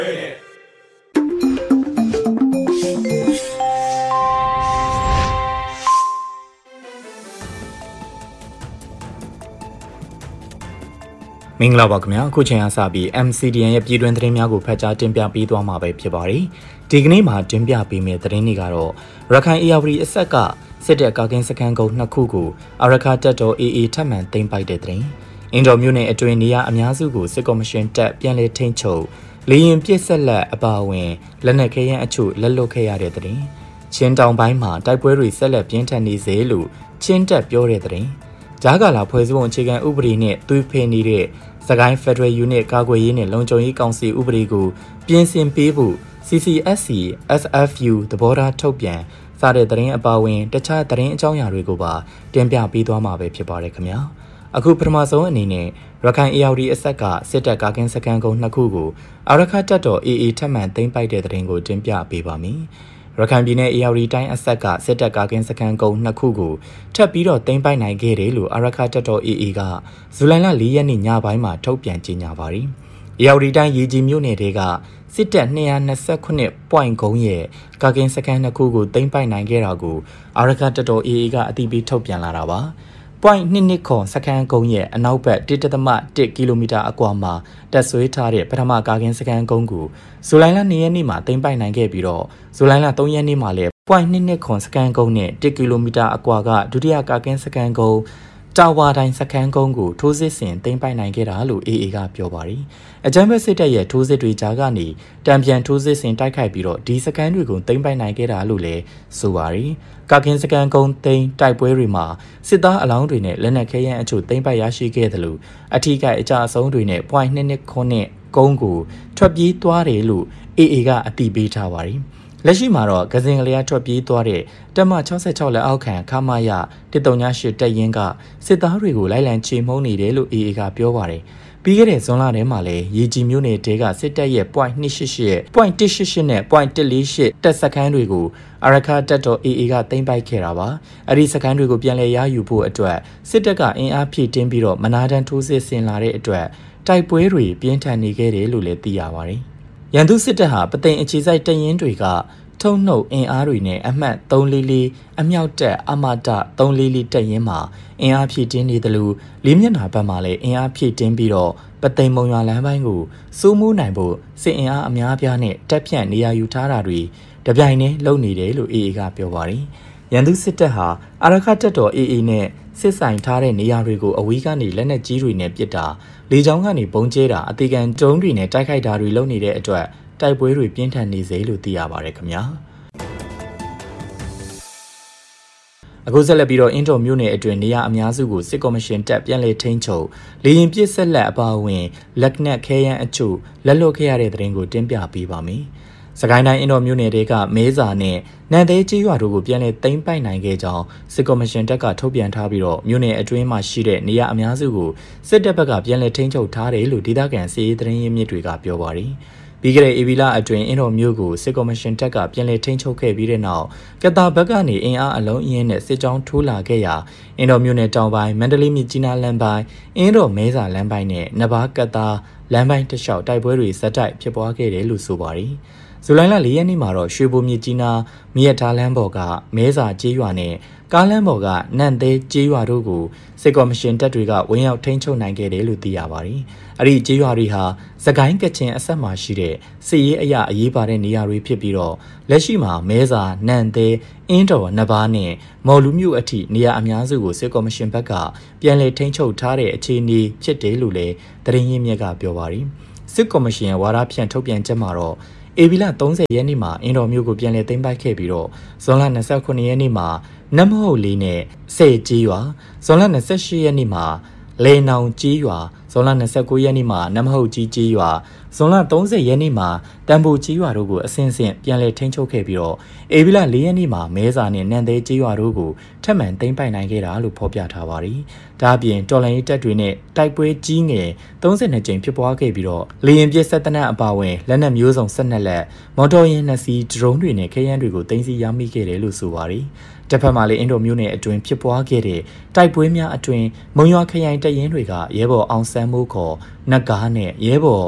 မင်္ဂလာပါခင်ဗျာအခုချိန်အားစပြီး MCDN ရဲ့ပြည်တွင်းသတင်းများကိုဖတ်ကြားတင်ပြပေးသွားမှာပဲဖြစ်ပါတယ်ဒီကနေ့မှာတင်ပြပေးမယ့်သတင်းတွေကတော့ရခိုင် AR အဆက်ကစစ်တပ်ကာကင်းစခန်းကုန်း2ခုကိုအာရခတပ်တော် AA ထပ်မံသိမ်းပိုက်တဲ့သတင်းအင်ဒိုမြို့နယ်အတွင်းနေရာအများစုကိုစစ်ကော်မရှင်တပ်ပြန်လည်ထိန်းချုပ်လေရင်ပစ်ဆက်လက်အပါအဝင်လက်နက်ခဲယမ်းအချို့လက်လွတ်ခဲ့ရတဲ့သတင်းချင်းတောင်ပိုင်းမှာတိုက်ပွဲတွေဆက်လက်ပြင်းထန်နေစေလို့ချင်းတပ်ပြောတဲ့သတင်းဂျာကာလာဖွဲ့စည်းပုံအခြေခံဥပဒေနဲ့သွေးဖယ်နေတဲ့စကိုင်း Federal Unit ကာကွယ်ရေးနဲ့လုံခြုံရေးကောင်စီဥပဒေကိုပြင်ဆင်ပေးဖို့ CCSC SFU သဘောထားထုတ်ပြန်စတဲ့သတင်းအပါအဝင်တခြားသတင်းအကြောင်းအရာတွေကိုပါတင်ပြပေးသွားမှာပဲဖြစ်ပါတယ်ခင်ဗျာအခုပထမဆုံးအနေနဲ့ရခိုင် AR အဆက်ကစစ်တပ်ကာကင်းစခန်းကုန်း2ခုကိုအာရခတပ်တော် AA ထပ်မံသိမ်းပိုက်တဲ့သတင်းကိုတင်ပြပေးပါမယ်ရခိုင်ပြည်နယ် AR တိုင်းအဆက်ကစစ်တပ်ကာကင်းစခန်းကုန်း2ခုကိုထပ်ပြီးတော့သိမ်းပိုက်နိုင်ခဲ့တယ်လို့အာရခတပ်တော် AA ကဇူလိုင်လ4ရက်နေ့ညပိုင်းမှာထုတ်ပြန်ကြေညာပါတယ်။ AR တိုင်းရေကြီးမြို့နယ်တွေကစစ်တပ်229 point ကုန်းရဲ့ကာကင်းစခန်း2ခုကိုသိမ်းပိုက်နိုင်ခဲ့တာကိုအာရခတပ်တော် AA ကအသိပေးထုတ်ပြန်လာတာပါ။ point 2ခွန်စခန်းကုန်းရဲ့အနောက်ဘက် 1.1 ကီလိုမီတာအကွာမှာတပ်ဆွဲထားတဲ့ပထမကာကင်းစခန်းကုန်းကိုဇူလိုင်လ2ရက်နေ့မှာသိမ်းပိုက်နိုင်ခဲ့ပြီးတော့ဇူလိုင်လ3ရက်နေ့မှာလည်း point 2ခွန်စခန်းကုန်းနဲ့1ကီလိုမီတာအကွာကဒုတိယကာကင်းစခန်းကုန်းတာဝါတိုင်းစခန်းကုန်းကိုထိုးစစ်ဆင်သိမ်းပိုက်နိုင်ခဲ့တာလို့ AA ကပြောပါတယ်။အကြမ်းဖက်စစ်တပ်ရဲ့ထိုးစစ်တွေကြားကနေတံပြန်ထိုးစစ်ဆင်တိုက်ခိုက်ပြီးတော့ဒီစခန်းတွေကိုသိမ်းပိုက်နိုင်ခဲ့တာလို့လည်းဆိုပါတယ်။ကာကင်းစခန်းကုန်းသိမ်းတိုက်ပွဲတွေမှာစစ်သားအလောင်းတွေနဲ့လက်နက်ခဲယမ်းအချို့သိမ်းပိုက်ရရှိခဲ့တယ်လို့အထူးကအကြအဆုံးတွေနဲ့ point 2ခွန်နဲ့ကုန်းကိုထွက်ပြေးသွားတယ်လို့ AA ကအသိပေးထားပါတယ်။လက်ရှိမှာတော့ကစင်ကလေးကထွက်ပြေးသွားတဲ့တပ်မ66လက်အောက်ခံခမာယ138တပ်ရင်းကစစ်သားတွေကိုလိုက်လံချေမှုန်းနေတယ်လို့ AA ကပြောပါတယ်။ပြီးခဲ့တဲ့ဇွန်လထဲမှာလည်းရေကြီးမြို့နယ်တဲကစစ်တပ်ရဲ့ point 288 point 188နဲ့ point 148တပ်စခန်းတွေကိုအာရခတပ်တော် AA ကသိမ်းပိုက်ခဲ့တာပါ။အဲဒီစခန်းတွေကိုပြန်လည်ရယူဖို့အတွက်စစ်တပ်ကအင်အားဖြည့်တင်းပြီးတော့မနာတမ်းထိုးစစ်ဆင်လာတဲ့အတွက်တိုက်ပွဲတွေပြင်းထန်နေခဲ့တယ်လို့လည်းသိရပါတယ်။ရန်သူစစ်တပ်ဟာပသိမ်အခြေစိုက်တပ်ရင်းတွေကထုံနှုတ်အင်အားတွေနဲ့အမှတ်344အမြောက်တပ်အမတ344တပ်ရင်းမှာအင်အားဖြည့်တင်းနေတယ်လို့လေးမျက်နှာဘက်မှာလည်းအင်အားဖြည့်တင်းပြီးတော့ပသိမ်မုံရွာလမ်းပိုင်းကိုစိုးမိုးနိုင်ဖို့စစ်အင်အားအများပြားနဲ့တပ်ဖြန့်နေရာယူထားတာတွေတပြိုင်တည်းလုပ်နေတယ်လို့ AA ကပြောပါတယ်။ရန်သူစစ်တပ်ဟာအာရခတပ်တော် AA နဲ့စစ်ဆိုင်ထားတဲ့နေရာတွေကိုအဝေးကနေလက်နက်ကြီးတွေနဲ့ပစ်တာလေကြောင်းကနေပုံကျဲတာအသေးခံဒုံးတွေနဲ့တိုက်ခိုက်တာတွေလုပ်နေတဲ့အတွက်တိုက်ပွဲတွေပြင်းထန်နေစေလို့သိရပါတယ်ခင်ဗျာအခုဆက်လက်ပြီးတော့အင်ဒိုမြို့နယ်အတွင်းနေရာအများစုကိုစစ်ကော်မရှင်တပ်ပြန်လည်ထိန်းချုပ်လေရင်ပစ်ဆက်လက်အပါအဝင်လက်နက်ခဲယမ်းအချို့လက်လွတ်ခဲ့ရတဲ့သတင်းကိုတင်ပြပေးပါမယ်စကိုင်းတိုင်းအင်ဒိုမြို့နယ်တွေကမဲစာနဲ့နန်သေးကြီးရွာတို့ကိုပြန်လည်သိမ်းပိုက်နိုင်ခဲ့ကြောင်းစစ်ကော်မရှင်တပ်ကထုတ်ပြန်ထားပြီးတော့မြို့နယ်အတွင်းမှာရှိတဲ့နေရာအများစုကိုစစ်တပ်ဘက်ကပြန်လည်ထိန်းချုပ်ထားတယ်လို့ဒေသခံစစ်ရေးသတင်းရင်းမြစ်တွေကပြောပါတယ်ပြီးခဲ့တဲ့ဧပြီလအတွင်းအင်ဒိုမြို့ကိုစစ်ကော်မရှင်တပ်ကပြန်လည်ထိန်းချုပ်ခဲ့ပြီးတဲ့နောက်ကတာဘက်ကနေအင်အားအလုံးအင်းနဲ့စစ်ကြောင်းထိုးလာခဲ့ရာအင်ဒိုမြို့နယ်တောင်ပိုင်းမန္တလေးမြစ်ကြီးနားလမ်းပိုင်းအင်ဒိုမဲစာလမ်းပိုင်းနဲ့နဘာကတာလမ်းပိုင်းတလျှောက်တိုက်ပွဲတွေဇက်တိုက်ဖြစ်ပွားခဲ့တယ်လို့ဆိုပါတယ်ဇူလိုင်လ4ရက်နေ့မှာတော့ရွှေဘိုမြစ်ကြီးနားမြစ်ထားလမ်းပေါ်ကမဲစာကျေးရွာနဲ့ကားလမ်းပေါ်ကနန့်သေးကျေးရွာတို့ကိုစစ်ကော်မရှင်တပ်တွေကဝင်ရောက်ထိန်းချုပ်နိုင်ခဲ့တယ်လို့သိရပါတယ်။အဲ့ဒီကျေးရွာတွေဟာစကိုင်းကချင်အဆက်မှာရှိတဲ့စစ်ရေးအရာအရေးပါတဲ့နေရာတွေဖြစ်ပြီးတော့လက်ရှိမှာမဲစာနန့်သေးအင်းတော်နဘာနဲ့မော်လူမျိုးအထိနေရာအများစုကိုစစ်ကော်မရှင်ဘက်ကပြန်လည်ထိန်းချုပ်ထားတဲ့အခြေအနေဖြစ်တယ်လို့လည်းသတင်းရင်းမြစ်ကပြောပါတယ်။စစ်ကော်မရှင်ရဲ့ဝါဒဖြန့်ထုတ်ပြန်ချက်မှာတော့ဧပြီလ30ရက်နေ့မှာအင်ဒိုမြို့ကိုပြန်လည်သိမ်းပိုက်ခဲ့ပြီးတော့ဇွန်လ29ရက်နေ့မှာနမဟုတ်လေးနဲ့စေကြီးရွာဇွန်လ28ရက်နေ့မှာလေနောင်ကြီးရွာဇွန်လ29ရက်နေ့မှာနမဟုတ်ကြီးကြီးရွာဇွန်လ30ရက်နေ့မှာတန်ဖိုကြီးရွာတို့ကိုအစင်းစင်းပြန်လည်ထိန်းချုပ်ခဲ့ပြီးတော့ဧပြီလ4ရက်နေ့မှာမဲစာနဲ့နန်သေးကြီးရွာတို့ကိုထပ်မံသိမ်းပိုက်နိုင်ခဲ့တာလို့ဖော်ပြထားပါတယ်။ဒါအပြင်တော်လိုင်းတပ်တွေနဲ့တိုက်ပွဲကြီးငယ်32ကြိမ်ဖြစ်ပွားခဲ့ပြီးတော့လေရင်ပစ်ဆက်တနက်အပါဝင်လက်နက်မျိုးစုံ12လက်မော်တော်ယာဉ်2စီးဒရုန်းတွေနဲ့ခဲယမ်းတွေကိုသိမ်းဆည်းရမိခဲ့တယ်လို့ဆိုပါတယ်။တစ်ဖက်မှာလည်းအင်ဒိုမျိုးနယ်အတွင်းဖြစ်ပွားခဲ့တဲ့တိုက်ပွဲများအတွင်းမုံရွာခရိုင်တပ်ရင်းတွေကရဲဘော်အောင်ဆန်းမိုးခေါ်နက်ကားနဲ့ရဲဘော်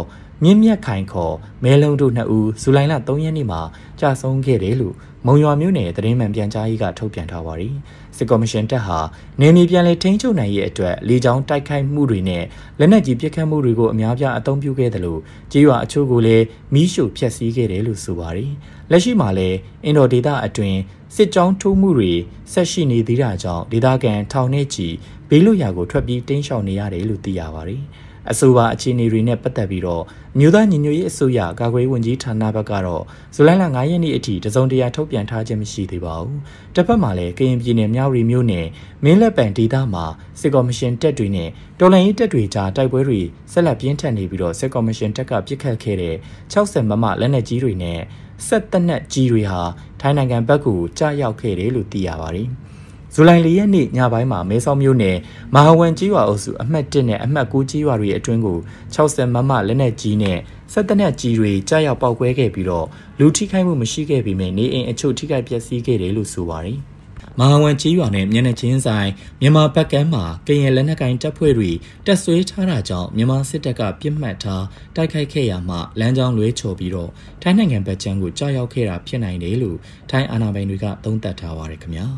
မြင့်မြတ်ခိုင်ခေါ်မဲလုံးတို့2ဦးဇူလိုင်လ3ရက်နေ့မှာကြာဆုံးခဲ့တယ်လို့မုံရွာမြို့နယ်သတင်းမှန်ပြန်ကြားရေးကထုတ်ပြန်ထားပါတယ်။စစ်ကော်မရှင်တပ်ဟာနေမြေပြန်လည်ထိန်းချုပ်နိုင်ရေးအတွက်လေကြောင်းတိုက်ခိုက်မှုတွေနဲ့လက်နက်ကြီးပစ်ခတ်မှုတွေကိုအများပြားအသုံးပြုခဲ့တယ်လို့ကြေးရွာအချို့ကိုလည်းမီးရှို့ဖျက်ဆီးခဲ့တယ်လို့ဆိုပါတယ်။လက်ရှိမှာလည်းအင်ဒိုဒေတာအတွင်းစစ်ကြောင်းထိုးမှုတွေဆက်ရှိနေသေးတာကြောင့်ဒေသခံထောင်နဲ့ချီဘေးလွတ်ရာကိုထွက်ပြေးတိမ်းရှောင်နေရတယ်လို့သိရပါတယ်။အဆိုပါအခြေအနေတွေနဲ့ပတ်သက်ပြီးတော့မြို့သားညီညွတ်ရေးအစိုးရကာကွယ်ဝန်ကြီးဌာနဘက်ကတော့ဇူလိုင်လ9ရက်နေ့အထိတစုံတရာထုတ်ပြန်ထားခြင်းမရှိသေးပါဘူး။တစ်ဖက်မှာလည်းကရင်ပြည်နယ်မြောက်ရီမြို့နယ်မင်းလက်ပံဒေသမှာစစ်ကော်မရှင်တပ်တွေနဲ့တော်လှန်ရေးတပ်တွေကြားတိုက်ပွဲတွေဆက်လက်ပြင်းထန်နေပြီးတော့စစ်ကော်မရှင်တပ်ကပစ်ခတ်ခဲ့တဲ့60မမလက်နက်ကြီးတွေနဲ့ဆက်တနက်ကြီးတွေဟာထိုင်းနိုင်ငံဘက်ကိုကြားရောက်ခဲ့တယ်လို့သိရပါတယ်။ဇူလိုင်4ရက်နေ့ညပိုင်းမှာမဲဆောက်မြို့နယ်မဟာဝန်ကြီးရွာအုပ်စုအမှတ်1နဲ့အမှတ်9ကြီးရွာတွေအတွင်းကို60မမလက်နက်ကြီးနဲ့ဆက်တနက်ကြီးတွေကြားရောက်ပောက်ကွဲခဲ့ပြီးတော့လူထိခိုက်မှုမရှိခဲ့ပေမဲ့နေအိမ်အချို့ထိခိုက်ပျက်စီးခဲ့တယ်လို့ဆိုပါတယ်။မဟာဝန်ကြီးရွာနဲ့မျက်နှာချင်းဆိုင်မြန်မာဘက်ကမ်းမှာကရင်လက်နက်ကိုင်တပ်ဖွဲ့တွေတပ်ဆွဲထားတာကြောင့်မြန်မာစစ်တပ်ကပြစ်မှတ်ထားတိုက်ခိုက်ခဲ့ရမှလမ်းကြောင်းလွဲချော်ပြီးတော့ထိုင်းနိုင်ငံဘက်ခြမ်းကိုကြားရောက်ခဲ့တာဖြစ်နိုင်တယ်လို့ထိုင်းအာဏာပိုင်တွေကသုံးသပ်ထားပါတယ်ခင်ဗျာ။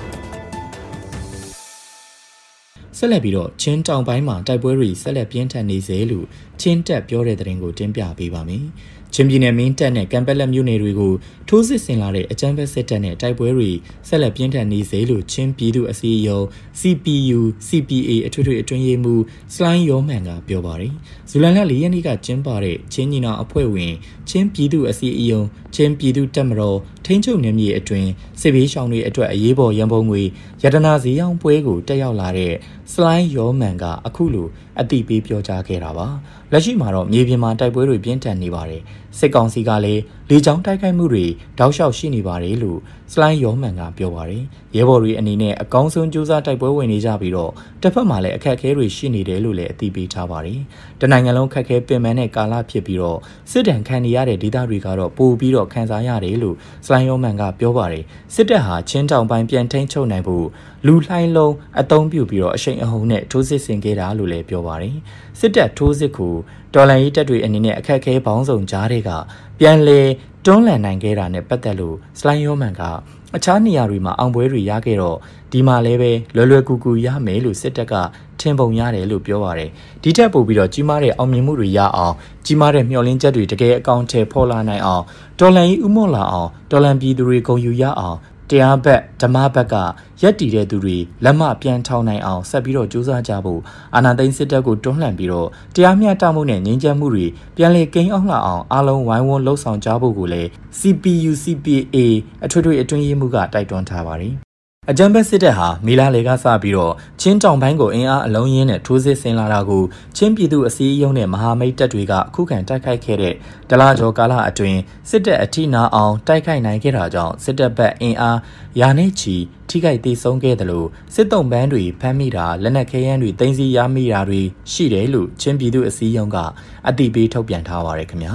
ဆက်လက်ပြီးတော့ချင်းတောင်ပိုင်းမှာတိုက်ပွဲတွေဆက်လက်ပြင်းထန်နေစေလို့ချင်းတက်ပြောတဲ့သတင်းကိုတင်ပြပေးပါမယ်။ချင်းပြည်နယ်မင်းတပ်နဲ့ကံပက်လက်မြို့နယ်တွေကိုထိုးစစ်ဆင်လာတဲ့အကြမ်းဖက်စစ်တပ်နဲ့တိုက်ပွဲတွေဆက်လက်ပြင်းထန်နေစေလို့ချင်းပြည်သူအစည်းအရုံး CPU CPA အထွေထွေအတွင်းရေးမှူးစလိုင်းယောမန်ကပြောပါတယ်။ဇူလိုင်လ4ရက်နေ့ကကျင်းပတဲ့ချင်းညီနောင်အဖွဲ့ဝင်ချင်းပြည်သူအစည်းအရုံးချင်းပြည်သူတပ်မတော်ထိန်းချုပ်နယ်မြေအတွင်းစစ်ဘေးရှောင်တွေအတွက်အရေးပေါ်ရန်ပုံငွေရတနာဈေးရောင်းပွဲကိုတက်ရောက်လာတဲ့စလိုင်းယောမန်ကအခုလိုအသိပေးပြောကြားခဲ့တာပါ။လက်ရှိမှာတော့မြေပြင်မှာတိုက်ပွဲတွေပြင်းထန်နေပါတယ်။စစ်ကောင်စီကလည်းလေကြောင်းတိုက်ခိုက်မှုတွေတောက်လျှောက်ရှိနေပါတယ်လို့စလိုင်းယောမန်ကပြောပါတယ်။ရဲဘော်တွေအနေနဲ့အကောင်းဆုံးကြိုးစားတိုက်ပွဲဝင်နေကြပြီးတော့တစ်ဖက်မှာလည်းအခက်အခဲတွေရှိနေတယ်လို့လည်းအသိပေးထားပါတယ်။တနိုင်ငံလုံးခက်ခဲပင်ပန်းတဲ့ကာလဖြစ်ပြီးတော့စစ်တမ်းခံနေရတဲ့ဒေသတွေကတော့ပိုပြီးတော့ခံစားရတယ်လို့စလိုင်းယောမန်ကပြောပါတယ်။စစ်တပ်ဟာချင်းတောင်ပိုင်းပြန်ထိန်းချုပ်နိုင်ဖို့လူလှိုင်းလုံးအသုံးပြုပြီးတော့အရှိန်အဟုန်နဲ့ထိုးစစ်ဆင်ခဲ့တာလို့လည်းပြောပါတယ်။စစ်တပ်ထိုးစစ်ကိုတော်လှန်ရေးတပ်တွေအနေနဲ့အခက်အခဲပေါင်းစုံကြားတွေကပြန်လေတွန်းလှန်နိုင်ခဲ့တာနဲ့ပတ်သက်လို့စလိုင်းယောမန်ကအခြားနေရာတွေမှာအောင်ပွဲတွေရခဲ့တော့ဒီမှာလည်းပဲလွယ်ကူကူရမယ်လို့စစ်တပ်ကထင်ပုံရတယ်လို့ပြောပါတယ်။ဒီထက်ပိုပြီးတော့ကြီးမားတဲ့အောင်မြင်မှုတွေရအောင်ကြီးမားတဲ့မျှော်လင့်ချက်တွေတကယ်အကောင့်ထဲပေါ်လာနိုင်အောင်တော်လှန်ရေးဥမော့လာအောင်တော်လှန်ပြည်သူတွေဂုဏ်ယူရအောင်တရားဘက်ဓမ္မဘက်ကရက်တည်တဲ့သူတွေလက်မပြန်ထောင်းနိုင်အောင်ဆက်ပြီးတော့ကြိုးစားကြဖို့အာဏာသိမ်းစစ်တပ်ကိုတွန်းလှန်ပြီးတော့တရားမျှတမှုနဲ့ငြိမ်းချမ်းမှုတွေပြန်လည်ကိန်းအောင်လာအောင်အားလုံးဝိုင်းဝန်းလှုပ်ဆောင်ကြဖို့ကိုလည်း CPU CPA အထွေထွေအတွင်းရေးမှူးကတိုက်တွန်းထားပါတယ်အကြမ်းဖက်စစ်တပ်ဟာမီလာလေကစပြီးတော့ချင်းတောင်ပိုင်းကိုအင်အားအလုံးရင်းနဲ့ထိုးစစ်ဆင်လာတာကိုချင်းပြည်သူအစည်းအရုံးနဲ့မဟာမိတ်တပ်တွေကအခုခံတိုက်ခိုက်ခဲ့တဲ့တလားကျော်ကာလအတွင်းစစ်တပ်အထိနာအောင်တိုက်ခိုက်နိုင်ခဲ့တာကြောင့်စစ်တပ်ဘက်အင်အားရာနဲ့ချီထိခိုက်ဒေဆုံးခဲ့တယ်လို့စစ်တုံးပန်းတွေဖမ်းမိတာလက်နက်ခဲယမ်းတွေတင်စီရမိတာတွေရှိတယ်လို့ချင်းပြည်သူအစည်းအရုံးကအသိပေးထုတ်ပြန်ထားပါရခင်ဗျာ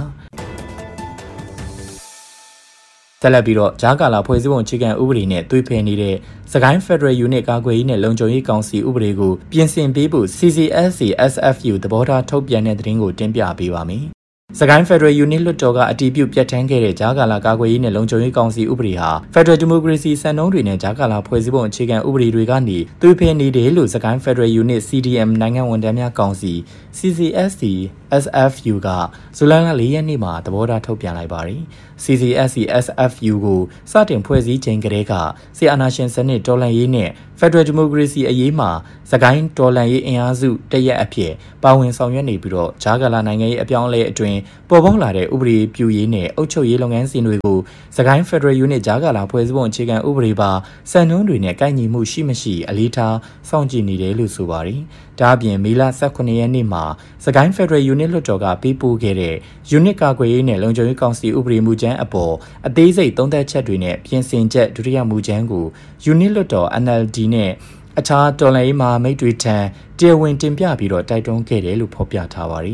ဆက်လက်ပြီးတော့ဂျာကာလာဖွဲ့စည်းပုံအခြေခံဥပဒေနဲ့သွေးဖယ်နေတဲ့စကိုင်း Federal Unit ကာကွယ်ရေးနဲ့လုံခြုံရေးကောင်စီဥပဒေကိုပြင်ဆင်ပေးဖို့ CCSC SFU သဘောထားထုတ်ပြန်တဲ့သတင်းကိုတင်ပြပေးပါမယ်။စကိုင်း Federal Unit လွှတ်တော်ကအတည်ပြုပြဋ္ဌာန်းခဲ့တဲ့ဂျာကာလာကာကွယ်ရေးနဲ့လုံခြုံရေးကောင်စီဥပဒေဟာ Federal Democracy စံနှုန်းတွေနဲ့ဂျာကာလာဖွဲ့စည်းပုံအခြေခံဥပဒေတွေကနေသွေးဖယ်နေတယ်လို့စကိုင်း Federal Unit CDM နိုင်ငံဝန်ထမ်းများကောင်စီ CCSC SFU ကဇူလိုင်လ4ရက်နေ့မှာသဘောထားထုတ်ပြန်လိုက်ပါတယ်။ CCSC SFU ကိုစတင်ဖွဲ့စည်းချိန်ကတည်းကစစ်အာဏာရှင်စနစ်တော်လှန်ရေးနဲ့ Federal Democracy အရေးမှာစကိုင်းတော်လှန်ရေးအင်အားစုတရက်အဖြစ်ပါဝင်ဆောင်ရွက်နေပြီးတော့ဂျာကာလာနိုင်ငံရေးအပြောင်းအလဲအတွင်းပေါ်ပေါက်လာတဲ့ဥပဒေပြုရေးနဲ့အုပ်ချုပ်ရေးလုပ်ငန်းစဉ်တွေကိုစကိုင်း Federal Unit ဂျာကာလာဖွဲ့စည်းပုံအခြေခံဥပဒေပါစံနှုန်းတွေနဲ့ကိုက်ညီမှုရှိမရှိအလေးထားစောင့်ကြည့်နေတယ်လို့ဆိုပါတယ်။ဒါအပြင်မေလ18ရက်နေ့မှာစကိုင်း Federal Unit လွှတ်တော်ကပေးပို့ခဲ့တဲ့ Unit ကာကွယ်ရေးနဲ့လုံခြုံရေးကောင်စီဥပဒေမူကြမ်းအပေါ်အသေးစိတ်သုံးသပ်ချက်တွေနဲ့ပြင်ဆင်ချက်ဒုတိယမူကြမ်းကို Unit လွှတ်တော် NLD နဲ့အခြားတော်လှန်ရေးမဟာမိတ်တွေထံတရားဝင်တင်ပြပြီးတော့တိုက်တွန်းခဲ့တယ်လို့ဖော်ပြထားပါတယ်။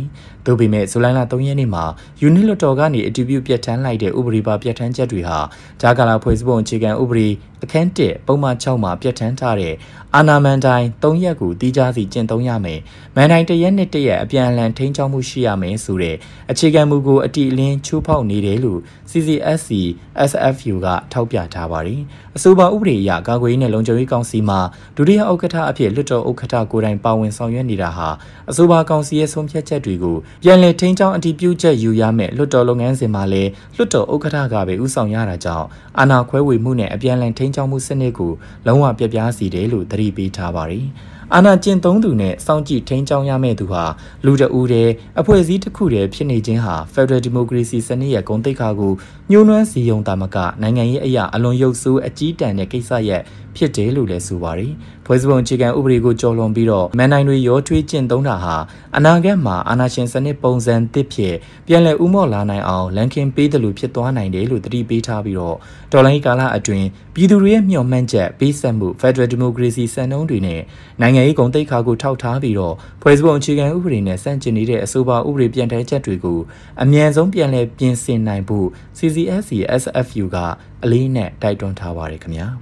။သို့ပေမဲ့ဇူလိုင်လ3ရက်နေ့မှာယူနစ်လွှတ်တော်ကနေအတည်ပြုပြဋ္ဌာန်းလိုက်တဲ့ဥပဒေပါပြဋ္ဌာန်းချက်တွေဟာဂျာကာလာဖွဲ့စည်းပုံအခြေခံဥပဒေအခန်း1ပုံမှန်6မှာပြဋ္ဌာန်းထားတဲ့အာဏာမန်တိုင်း3ရက်ကိုတီးခြားစီကျင့်သုံးရမယ်။မန်တိုင်း1ရက်နဲ့1ရက်အပြန်အလှန်ထိန်းချုပ်မှုရှိရမယ်ဆိုတဲ့အခြေခံမူကိုအတိအလင်းချိုးဖောက်နေတယ်လို့ CCSC SFU ကထောက်ပြထားပါတယ်။အဆိုပါဥပဒေအရကာကွယ်ရေးနဲ့လုံခြုံရေးကောင်စီမှာဒုတိယဥက္ကဋ္ဌအဖြစ်လွှတ်တော်ဥက္ကဋ္ဌကိုယ်တိုင်ပါဝင်ဆောင်ရွက်နေတာဟာအဆိုပါကောင်စီရဲ့ဆုံးဖြတ်ချက်တွေကိုပြန်လည်ထိန်းချုပ်အတည်ပြုချက်ယူရမယ်လွှတ်တော်လုပ်ငန်းစဉ်မှာလည်းလွှတ်တော်ဥက္ကဋ္ဌကပဲဦးဆောင်ရတာကြောင့်အာဏာခွဲဝေမှုနဲ့အပြန်လည်ထိန်းချုပ်မှုစနစ်ကိုလုံးဝပြပြစီတယ်လို့သတိပေးထားပါတယ်။အာဏာကျင့်သုံးသူနဲ့စောင့်ကြည့်ထိန်းချုပ်ရမယ့်သူဟာလူတအူးတဲ့အဖွဲ့အစည်းတစ်ခုတည်းဖြစ်နေခြင်းဟာ Federal Democracy စနစ်ရဲ့ဂုဏ်သိက္ခာကိုညှိုးနွမ်းစီယုံတာမကနိုင်ငံရေးအရာအလွန်ရုပ်ဆိုးအကြီးတန်းတဲ့ကိစ္စရပ်ဖြစ်တယ်လို့လည်းဆိုပါတယ်။ဖွဲ့စည်းပုံအခြေခံဥပဒေကိုကျော်လွန်ပြီးတော့မန်နိုင်တွေရောထွေးကျင့်သုံးတာဟာအနာဂတ်မှာအာဏာရှင်စနစ်ပုံစံသစ်ဖြစ်ပြန်လည်ဥမော့လာနိုင်အောင်လန်ကင်ပေးတယ်လို့ဖြစ်သွားနိုင်တယ်လို့သတိပေးထားပြီးတော့တော်လိုင်းကာလအတွင်းပြည်သူတွေရဲ့မျှော်မှန်းချက်ပေးဆက်မှု Federal Democracy စံနှုန်းတွေနဲ့နိုင်ငံရေးဂုဏ်သိက္ခာကိုထောက်ထားပြီးတော့ဖွဲ့စည်းပုံအခြေခံဥပဒေနဲ့ဆန့်ကျင်နေတဲ့အဆိုပါဥပဒေပြန်ထည့်ချက်တွေကိုအမြန်ဆုံးပြန်လည်ပြင်ဆင်နိုင်ဖို့ CCSC SFU ကအလေးနဲ့တိုက်တွန်းထားပါတယ်ခင်ဗျာ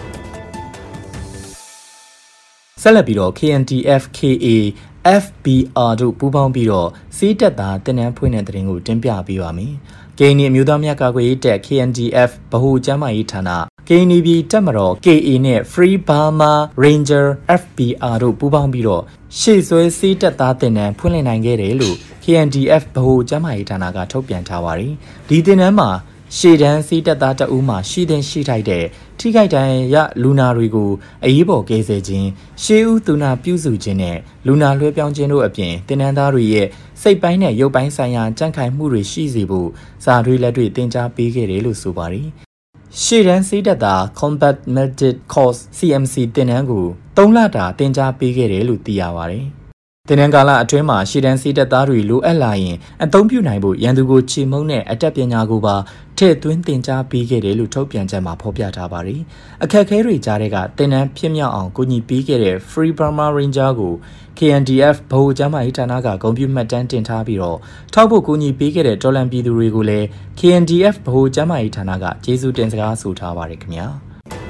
ဆက်လက်ပြီးတော့ KNDF KA FBR တို့ပူးပေါင်းပြီးတော့စီးတက်သားတင်နန်းဖွင့်တဲ့သတင်းကိုတင်ပြပေးပါမယ်။ KNI အမျိုးသားများကာကွယ်ရေးတပ် KNDF ဗဟိုကျန်းမာရေးဌာန KNI ပြည်တပ်မတော် KA နဲ့ Free Burma Ranger FBR တို့ပူးပေါင်းပြီးတော့ရှေ့ဆွဲစီးတက်သားတင်နန်းဖွင့်လှစ်နိုင်ခဲ့တယ်လို့ KNDF ဗဟိုကျန်းမာရေးဌာနကထုတ်ပြန်ထားပါတယ်။ဒီတင်နန်းမှာရှေ့တန်းစီးတက်သားတအူးမှာရှိထိုက်တဲ့ထိခိုက်ဒဏ်ရာရလူနာတွေကိုအရေးပေါ်ကယ်ဆယ်ခြင်းရှေးဦးသူနာပြုစုခြင်းနဲ့လူနာလွှဲပြောင်းခြင်းတို့အပြင်တင်နန်းသားတွေရဲ့စိတ်ပိုင်းနဲ့ရုပ်ပိုင်းဆိုင်ရာကြန့်ခိုင်မှုတွေရှိစေဖို့စာတွေလက်တွေတင် जा ပေးခဲ့တယ်လို့ဆိုပါတယ်။ရှေ့တန်းစီးတက်သား Combat Medic Course CMC တင်နန်းကို3လတာတင် जा ပေးခဲ့တယ်လို့သိရပါတယ်။တင်နန်းကာလအတွင်းမှာရှေ့တန်းစီးတက်သားတွေလိုအပ်လာရင်အသုံးပြုနိုင်ဖို့ရန်သူကိုချေမှုန်းတဲ့အတတ်ပညာကိုပါထည့်သွင်းတင် जा ပေးခဲ့တယ်လို့ထုတ်ပြန်ချက်မှာဖော်ပြထားပါတယ်။အခက်အခဲတွေကြားတဲ့ကတင်နန်းဖြစ်မြောက်အောင်ကူညီပေးခဲ့တဲ့ Free Burma Ranger ကို KNDF ဗဟိုကျန်းမာရေးဌာနကဂုဏ်ပြုမှတ်တမ်းတင်ထားပြီးတော့ထောက်ဖို့ကူညီပေးခဲ့တဲ့တော်လန်ပြည်သူတွေကိုလည်း KNDF ဗဟိုကျန်းမာရေးဌာနကကျေးဇူးတင်စကားဆိုထားပါတယ်ခင်ဗျာ။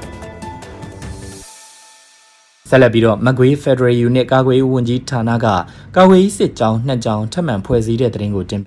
ဆက်လက်ပြီးတော့မကွေး Federal Unit ကာကွယ်ရေးဝန်ကြီးဌာနကကာကွယ်ရေးစစ်ကြောင်း2ကြောင်းထပ်မံဖွဲ့စည်းတဲ့သတင်းကိုတင်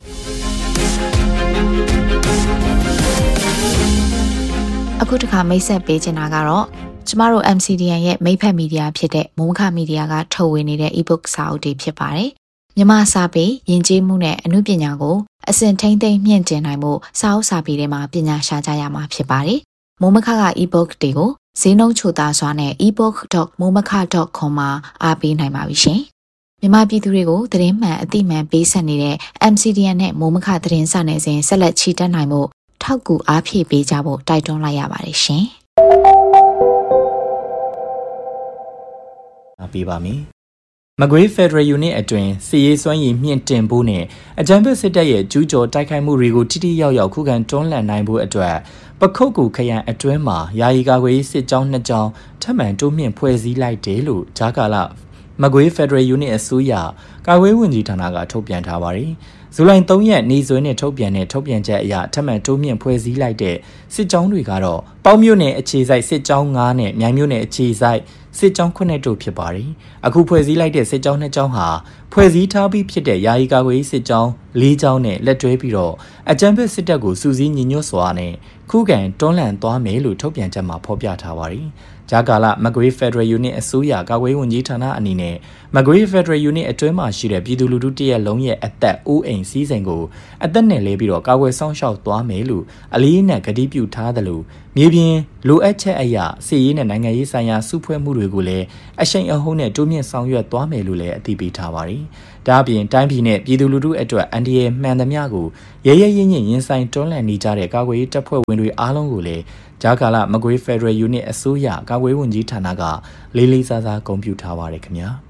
အခုတစ်ခါမိတ်ဆက်ပေးချင်တာကတော့ကျမတို့ MCDN ရဲ့မိတ်ဖက်မီဒီယာဖြစ်တဲ့မိုးမခမီဒီယာကထုတ်ဝေနေတဲ့ e-book စာအုပ်တွေဖြစ်ပါတယ်။မြန်မာစာပေယဉ်ကျေးမှုနဲ့အမှုပညာကိုအစဉ်ထိန်းသိမ်းမြင့်တင်နိုင်မှုစာအုပ်စာပေတွေမှာပညာရှာကြရမှာဖြစ်ပါတယ်။မိုးမခက e-book တွေကိုဈေးနှုန်းချိုသားစွာနဲ့ ebook.momaka.com မှာအားပေးနိုင်ပါပြီရှင်။မြန်မာပြည်သူတွေကိုသတင်းမှန်အသိမှန်ပေးဆက်နေတဲ့ MCDN နဲ့မိုးမခသတင်းစာနယ်စဉ်ဆက်လက်ချီတက်နိုင်မှုထောက်ကူအားဖြည့်ပေးကြဖို့တိုက်တွန်းလိုက်ရပါတယ်ရှင်။ပေးပါမယ်။မကွေး Federal Unit အတွင်းစီရေးစွမ်းရည်မြင့်တင်ဖို့နဲ့အကြမ်းဖက်စစ်တပ်ရဲ့ကျူးကျော်တိုက်ခိုက်မှုတွေကိုထိထိရောက်ရောက်ခုခံတွန်းလှန်နိုင်ဖို့အတွက်ပခုတ်ကူခရိုင်အတွင်းမှာယာယီကာကွယ်ရေးစစ်ကြောင်း2ကြောင်းထပ်မံတိုးမြင့်ဖွဲ့စည်းလိုက်တယ်လို့ဂျာကာလာမကွေး Federal Unit အစိုးရကာကွယ်ဝန်ကြီးဌာနကထုတ်ပြန်ထားပါတယ်။ဇူလိုင်3ရက်နေ့စွဲနဲ့ထုတ်ပြန်ချက်အရထပ်မံတိုးမြင့်ဖွဲ့စည်းလိုက်တဲ့စစ်ကြောင်းတွေကတော့ပေါင်းမြို့နယ်အခြေစိုက်စစ်ကြောင်း9နဲ့မြိုင်မြို့နယ်အခြေစိုက်စစ်ကြောင်း9တို့ဖြစ်ပါတယ်။အခုဖွဲ့စည်းလိုက်တဲ့စစ်ကြောင်း2ကြောင်းဟာဖွဲ့စည်းထားပြီးဖြစ်တဲ့ယာယီကာကွယ်ရေးစစ်ကြောင်း4ကြောင်းနဲ့လက်တွဲပြီးတော့အကြမ်းဖက်စစ်တပ်ကိုစုစည်းညီညွတ်စွာနဲ့ခုခံတွန်းလှန်သွားမယ်လို့ထုတ်ပြန်ချက်မှာဖော်ပြထားပါတယ်။ဂျာကာလာမကွေး Federal Unit အစိုးရကာကွယ်ဝန်ကြီးဌာနအနေနဲ့မကွေး Federal Unit အတွင်းမှာရှိတဲ့ပြည်သူလူထုတရက်လုံးရဲ့အသက်အိုးအိမ်စီးစိမ်ကိုအသက်နဲ့လဲပြီးတော့ကာကွယ်ဆောင်ရှောက်သွားမယ်လို့အလေးနက်ကတိပြုထားသလိုမြေပြင်လိုအပ်ချက်အရာစီရေးနဲ့နိုင်ငံရေးဆိုင်ရာစုဖွဲ့မှုတွေကိုလည်းအရှိန်အဟုန်နဲ့တိုးမြင့်ဆောင်ရွက်သွားမယ်လို့လည်းအသိပေးထားပါတယ်။ဒါ့အပြင်တိုင်းပြည်နဲ့ပြည်သူလူထုအတွက်အန်ဒီရဲ့မှန်သမျှကိုရဲရဲရင့်ရင့်ရင်ဆိုင်တွန်းလှန်နေကြတဲ့ကာကွယ်ရေးတပ်ဖွဲ့ဝင်တွေအားလုံးကိုလည်းဂျာကာလာမကွေး Federal Unit အစိုးရကာကွယ်ဝန်ကြီးဌာနကလေးလေးစားစားဂုဏ်ပြုထားပါတယ်ခင်ဗျာ။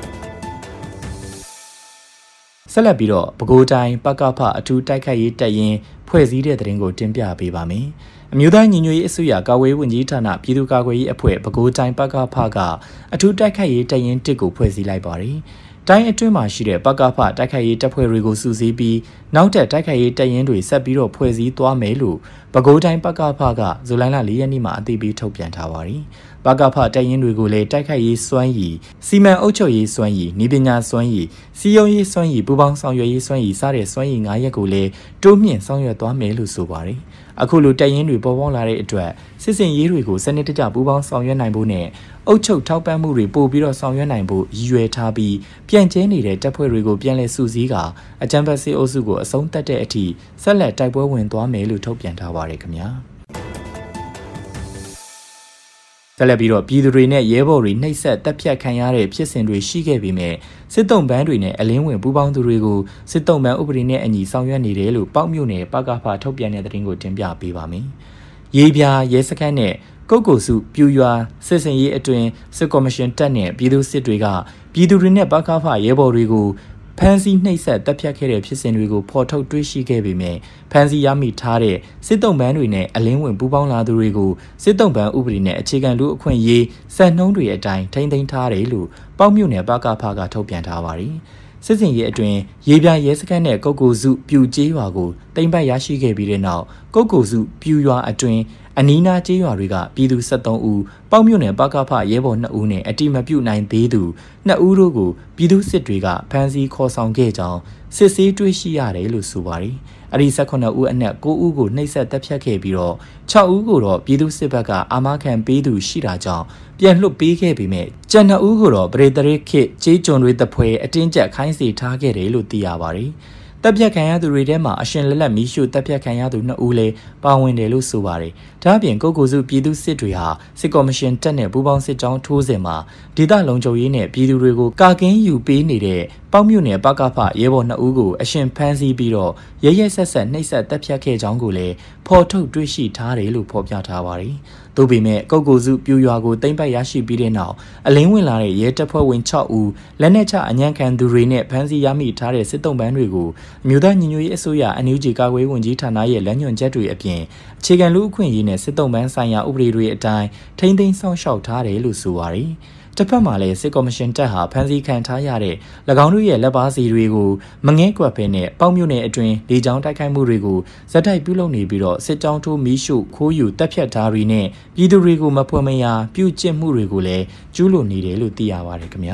ဆက်လက်ပြီးတော့ပဲခူးတိုင်းပကဖအထူးတိုက်ခိုက်ရေးတပ်ရင်းဖွဲ့စည်းတဲ့သတင်းကိုတင်ပြပေးပါမယ်။အမျိုးသားညီညွတ်ရေးအစိုးရကာကွယ်ဝန်ကြီးဌာနပြည်သူ့ကာကွယ်ရေးအဖွဲ့ပဲခူးတိုင်းပကဖကအထူးတိုက်ခိုက်ရေးတပ်ရင်း1ကိုဖွဲ့စည်းလိုက်ပါတယ်။တိုင်းအတွင်းမှာရှိတဲ့ပကဖတိုက်ခိုက်ရေးတပ်ဖွဲ့တွေကိုစုစည်းပြီးနောက်ထပ်တိုက်ခိုက်ရေးတပ်ရင်းတွေဆက်ပြီးတော့ဖွဲ့စည်းသွားမယ်လို့ပဲခူးတိုင်းပကဖကဇူလိုင်လ4 ရက်နေ့မှာအသိပေးထုတ်ပြန်ထားပါတယ်။ပကဖတပ်ရင်းတွေကိုလည်းတိုက်ခိုက်ရေးစွမ်းရည်စီမံအုပ်ချုပ်ရေးစွမ်းရည်နည်းပညာစွမ်းရည်စီယုံရေးစွမ်းရည်ပူးပေါင်းဆောင်ရွက်ရေးစွမ်းရည်စတဲ့စွမ်းရည်9ရပ်ကိုလည်းတိုးမြင့်ဆောင်ရွက်သွားမယ်လို့ဆိုပါတယ်။အခုလိုတပ်ရင်းတွေပေါ်ပေါက်လာတဲ့အတွက်စစ်စင်ရေးတွေကိုစနစ်တကျပူးပေါင်းဆောင်ရွက်နိုင်ဖို့နဲ့အုပ်ချုပ်ထောက်ပံ့မှုတွေပို့ပြီးတော့ဆောင်ရွက်နိုင်ဖို့ရည်ရွယ်ထားပြီးပြန်ကျဲနေတဲ့တပ်ဖွဲ့တွေကိုပြန်လည်စုစည်းကအကြမ်းဖက်စစ်အုပ်စုကိုအဆုံးသတ်တဲ့အထိဆက်လက်တိုက်ပွဲဝင်သွားမယ်လို့ထုတ်ပြန်ထားပါတယ်ခင်ဗျာဆက်လက်ပြီးတော့ပြည်သူတွေနဲ့ရဲဘော်တွေနှိပ်စက်တပ်ဖြတ်ခံရတဲ့ဖြစ်စဉ်တွေရှိခဲ့ပေမဲ့စစ်တုံးပန်းတွေနဲ့အလင်းဝင်ပူးပေါင်းသူတွေကိုစစ်တုံးပန်းဥပဒေနဲ့အညီဆောင်ရွက်နေတယ်လို့ပေါ့မြို့နယ်ပကဖထုတ်ပြန်တဲ့သတင်းကိုတင်ပြပေးပါမယ်။ရေပြာရဲစခန်းနဲ့ကုတ်ကိုစုပြူရွာစစ်စင်ရေးအတွင်စစ်ကော်မရှင်တပ်နဲ့ပြည်သူစစ်တွေကပြည်သူတွေနဲ့ပကဖရဲဘော်တွေကိုဖမ်းဆီးနှိပ်စက်တပ်ဖြတ်ခဲ့တဲ့ဖြစ်စဉ်တွေကိုဖော်ထုတ်တွေ့ရှိခဲ့ပေမဲ့ဖမ်းဆီးရမိထားတဲ့စစ်တုံးပန်းတွေနဲ့အလင်းဝင်ပူးပေါင်းလာသူတွေကိုစစ်တုံးပန်းဥပဒေနဲ့အခြေခံလူအခွင့်အရေးစံနှုန်းတွေအတိုင်းထိန်းသိမ်းထားတယ်လို့ပေါ့မြို့နယ်ပကဖကထုတ်ပြန်ထားပါတယ်။စစ်စင်ရေးအတွင်ရေပြာရဲစခန်းနဲ့ကုတ်ကိုစုပြူကျေးရွာကိုတိမ့်ပတ်ရရှိခဲ့ပြီးတဲ့နောက်ကုတ်ကိုစုပြူရွာအတွင်အနီးနားကျေးရွာတွေကပြည်သူ73ဦးပေါ့မြို့နယ်ပကဖရဲဘော်2ဦးနဲ့အတိမပြုတ်နိုင်သေးသူ2ဦးတို့ကိုပြည်သူစစ်တွေကဖမ်းဆီးခေါ်ဆောင်ခဲ့ကြောင်းစစ်ဆေးတွေ့ရှိရတယ်လို့ဆိုပါတယ်။အဲဒီ18ဦးအနက်9ဦးကိုနှိပ်စက်တပ်ဖြတ်ခဲ့ပြီးတော့6ဦးကိုတော့ပြည်သူစစ်ဘက်ကအာမခံပေးသူရှိတာကြောင့်ပြန်လွှတ်ပေးခဲ့ပေမဲ့ကျန်2ဦးကိုတော့ပရိသတ်ခေကျေးကျွန်တွေတပွဲအတင်းကျပ်ခိုင်းစေထားခဲ့တယ်လို့သိရပါတယ်။တပ်ဖြတ်ခံရသူတွေထဲမှာအရှင်လက်လက်မီးရှို့တပ်ဖြတ်ခံရသူ2ဦးလည်းပါဝင်တယ်လို့ဆိုပါတယ်။ဒါ့အပြင်ကုတ်ကိုစုပြည်သူစစ်တွေဟာစစ်ကော်မရှင်တပ်နဲ့ပူးပေါင်းစစ်ကြောင်းထိုးစဉ်မှာဒေသလုံခြုံရေးနဲ့ပြည်သူတွေကိုကာကင်းယူပေးနေတဲ့ပေါ့မြို့နယ်ပကဖရဲဘော်2ဦးကိုအရှင်ဖမ်းဆီးပြီးတော့ရဲရဲဆက်ဆက်နှိပ်စက်တပ်ဖြတ်ခဲ့ကြောင်းကိုလည်းဖော်ထုတ်တွေ့ရှိထားတယ်လို့ဖော်ပြထားပါတယ်။သို့ပေမဲ့ကုတ်ကိုစုပြူရွာကိုတိမ့်ပတ်ရရှိပြီးတဲ့နောက်အလင်းဝင်လာတဲ့ရဲတပ်ဖွဲ့ဝင်6ဦးလက်နက်ချအညံ့ခံသူတွေနဲ့ဖမ်းဆီးရမိထားတဲ့စစ်တုံးပန်းတွေကိုအမျိုးသားညီညွတ်ရေးအစိုးရ NUG ကာကွယ်ရေးဝန်ကြီးဌာနရဲ့လမ်းညွှန်ချက်တွေအပြင်အခြေခံလူ့အခွင့်အရေးနဲ့စစ်တုံးပန်းဆိုင်ရာဥပဒေတွေအတိုင်းထိန်းသိမ်းဆောင်ရှောက်ထားတယ်လို့ဆိုပါတယ်။တစ်ဖက်မှာလည်းစစ်ကော်မရှင်တပ်ဟာဖမ်းဆီးခံထားရတဲ့၎င်းတို့ရဲ့လက်ပါစီတွေကိုမငဲကွက်ဖဲနဲ့ပေါ့မြို့နယ်အတွင်းလေကြောင်းတိုက်ခိုက်မှုတွေကိုဇက်တိုက်ပြုလုပ်နေပြီးတော့စစ်ကြောင်းထိုးမီးရှို့ခိုးယူတပ်ဖြတ်ဓာရီနဲ့ပြည်သူတွေကိုမဖွယ်မရာပြုကျင့်မှုတွေကိုလည်းကျူးလွန်နေတယ်လို့သိရပါတယ်ခင်ဗျာ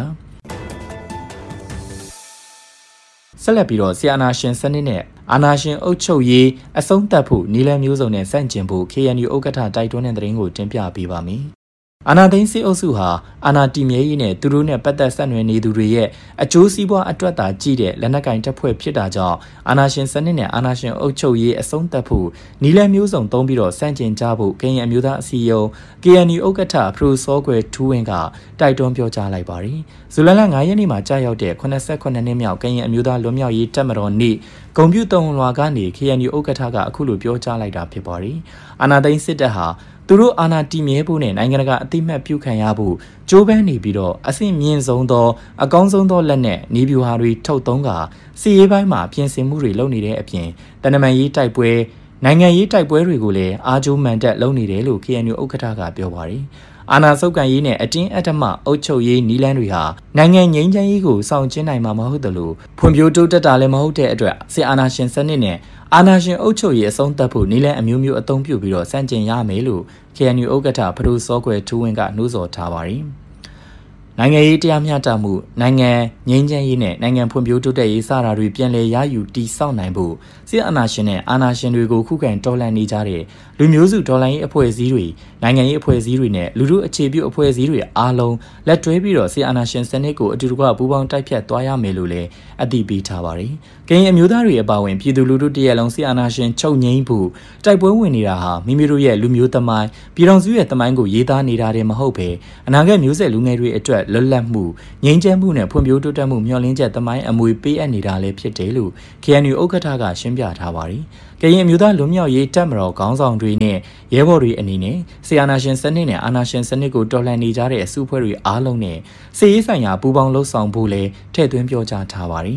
ဆက်လက်ပြီးတော့ဆီအာနာရှင်စနစ်နဲ့အာနာရှင်အုပ်ချုပ်ရေးအဆုံးသတ်ဖို့နီလန်မျိုးစုံနဲ့စန့်ကျင်ဖို့ KNU ဥက္ကဋ္ဌတိုက်တွန်းတဲ့သတင်းကိုတင်ပြပေးပါမယ်အာနာသိန်းစစ်အုပ်စုဟာအာနာတီမြဲရေးနဲ့သူတို့နဲ့ပတ်သက်ဆက်နွယ်နေသူတွေရဲ့အကျိုးစီးပွားအတွက်သာကြည့်တဲ့လက်နက်ကင်တပ်ဖွဲ့ဖြစ်တာကြောင့်အာနာရှင်စနစ်နဲ့အာနာရှင်အုပ်ချုပ်ရေးအဆုံးသတ်ဖို့နီလန်မျိုးစုံသုံးပြီးတော့စန့်ကျင်ကြဖို့ကရင်အမျိုးသားအစည်းအရုံး KNU ဥက္ကဋ္ဌဖရိုစောကွယ်ထူးဝင်းကတိုက်တွန်းပြောကြားလိုက်ပါတယ်။ဇူလိုင်လ9 ရက်နေ့မှာကြာရောက်တဲ့89နှစ်မြောက်ကရင်အမျိုးသားလွတ်မြောက်ရေးတပ်မတော်နေ့ဂုံပြူတုံလွာကနေ KNU ဥက္ကဋ္ဌကအခုလိုပြောကြားလိုက်တာဖြစ်ပါတယ်။အာနာသိန်းစစ်တပ်ဟာသူတို့အာဏာတည်မြဲဖို့နဲ့နိုင်ငံတကာအသိမှတ်ပြုခံရဖို့ကြိုးပမ်းနေပြီးတော့အဆင့်မြင့်ဆုံးသောအကောင်းဆုံးသောလက်နက်နီးဗျူဟာတွေထုတ်သုံးကစီရေးပိုင်းမှာပြင်ဆင်မှုတွေလုပ်နေတဲ့အပြင်တနမန်ရေးတိုက်ပွဲနိုင်ငံရေးတိုက်ပွဲတွေကိုလည်းအားကျိုးမှန်တက်လုပ်နေတယ်လို့ KNU ဥက္ကဋ္ဌကပြောပါတယ်။အာဏာဆုပ်ကိုင်ရေးနဲ့အတင်းအဓမ္မအုပ်ချုပ်ရေးနီးလန်းတွေဟာနိုင်ငံငြိမ်းချမ်းရေးကိုဆောင်ကျဉ်နိုင်မှာမဟုတ်သလိုဖွံ့ဖြိုးတိုးတက်တာလည်းမဟုတ်တဲ့အတွက်စစ်အာဏာရှင်စနစ်နဲ့အာဏာရှင်အုပ်ချုပ်ရေးအဆုံးသတ်ဖို့နီလန်အမျိုးမျိုးအသုံးပြုပြီးတော့စန့်ကျင်ရမယ်လို့ KNU ဥက္ကဋ္ဌဖရိုစောကွယ်ထူးဝင်းကနှိုးဆော်ထားပါတယ်။နိုင်ငံရေးတရားမျှတမှုနိုင်ငံငြိမ်းချမ်းရေးနဲ့နိုင်ငံဖွံ့ဖြိုးတိုးတက်ရေးစတာတွေပြန်လည်ရယူတည်ဆောက်နိုင်ဖို့စစ်အာဏာရှင်နဲ့အာဏာရှင်တွေကိုခုခံတော်လှန်နေကြတဲ့လူမျိုးစုတော်လှန်ရေးအဖွဲ့အစည်းတွေနိုင်ငံရေးအဖွဲ့အစည်းတွေနဲ့လူထုအခြေပြုအဖွဲ့အစည်းတွေအားလုံးလက်တွဲပြီးတော့စစ်အာဏာရှင်စနစ်ကိုအတူတကွပူးပေါင်းတိုက်ဖြတ်သွားရမယ်လို့လည်းအတည်ပြုထားပါတယ်။ကရင်အမျိုးသားတွေအပါအဝင်ပြည်သူလူထုတရက်လုံးစစ်အာဏာရှင်ချုပ်ငြိမ်းဖို့တိုက်ပွဲဝင်နေတာဟာမိမိတို့ရဲ့လူမျိုးသမိုင်းပြည်တော်စုရဲ့သမိုင်းကိုရေးသားနေတာတည်းမဟုတ်ပဲအနာဂတ်မျိုးဆက်လူငယ်တွေအတွက်လွတ်လပ်မှုငြိမ်းချမ်းမှုနဲ့ဖွံ့ဖြိုးတိုးတက်မှုမျှော်လင့်ချက်သမိုင်းအမွေပေးအပ်နေတာလည်းဖြစ်တယ်လို့ KNU ဥက္ကဋ္ဌကရှင်းပြထားပါတယ်။ကရင်အမျိုးသားလွတ်မြောက်ရေးတပ်မတော်ခေါင်းဆောင်တွေနဲ့ရဲဘော်တွေအနေနဲ့ဆီအာနာရှင်စနစ်နဲ့အာနာရှင်စနစ်ကိုတော်လှန်နေကြတဲ့အစုအဖွဲ့တွေအားလုံးနဲ့စစ်ရေးဆိုင်ရာပူးပေါင်းလှုပ်ဆောင်ဖို့လည်းထည့်သွင်းပြောကြားထားပါတယ်။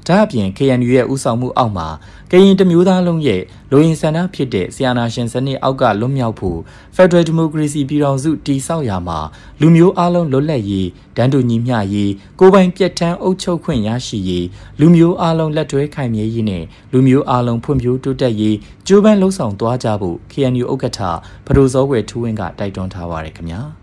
ဒါအပြင် KNU ရဲ့ဦးဆောင်မှုအောက်မှာကရင်တမျိုးသားလုံးရဲ့လူရင်းဆန္ဒဖြစ်တဲ့ဆီယနာရှင်စနစ်အောက်ကလွတ်မြောက်ဖို့ Federal Democracy ပြည်ထောင်စုတည်ဆောက်ရာမှာလူမျိုးအလုံးလွတ်လပ်ရေးတန်းတူညီမျှရေးကိုယ်ပိုင်ပြည့်ထန်းအုပ်ချုပ်ခွင့်ရရှိရေးလူမျိုးအလုံးလက်တွဲခိုင်မြဲရေးနဲ့လူမျိုးအလုံးဖွံ့ဖြိုးတိုးတက်ရေးကြိုးပမ်းလှုံ့ဆော်သွားကြဖို့ KNU ဥက္ကဋ္ဌပဒိုစောဝေထူးဝင်းကတိုက်တွန်းထားပါတယ်ခင်ဗျာ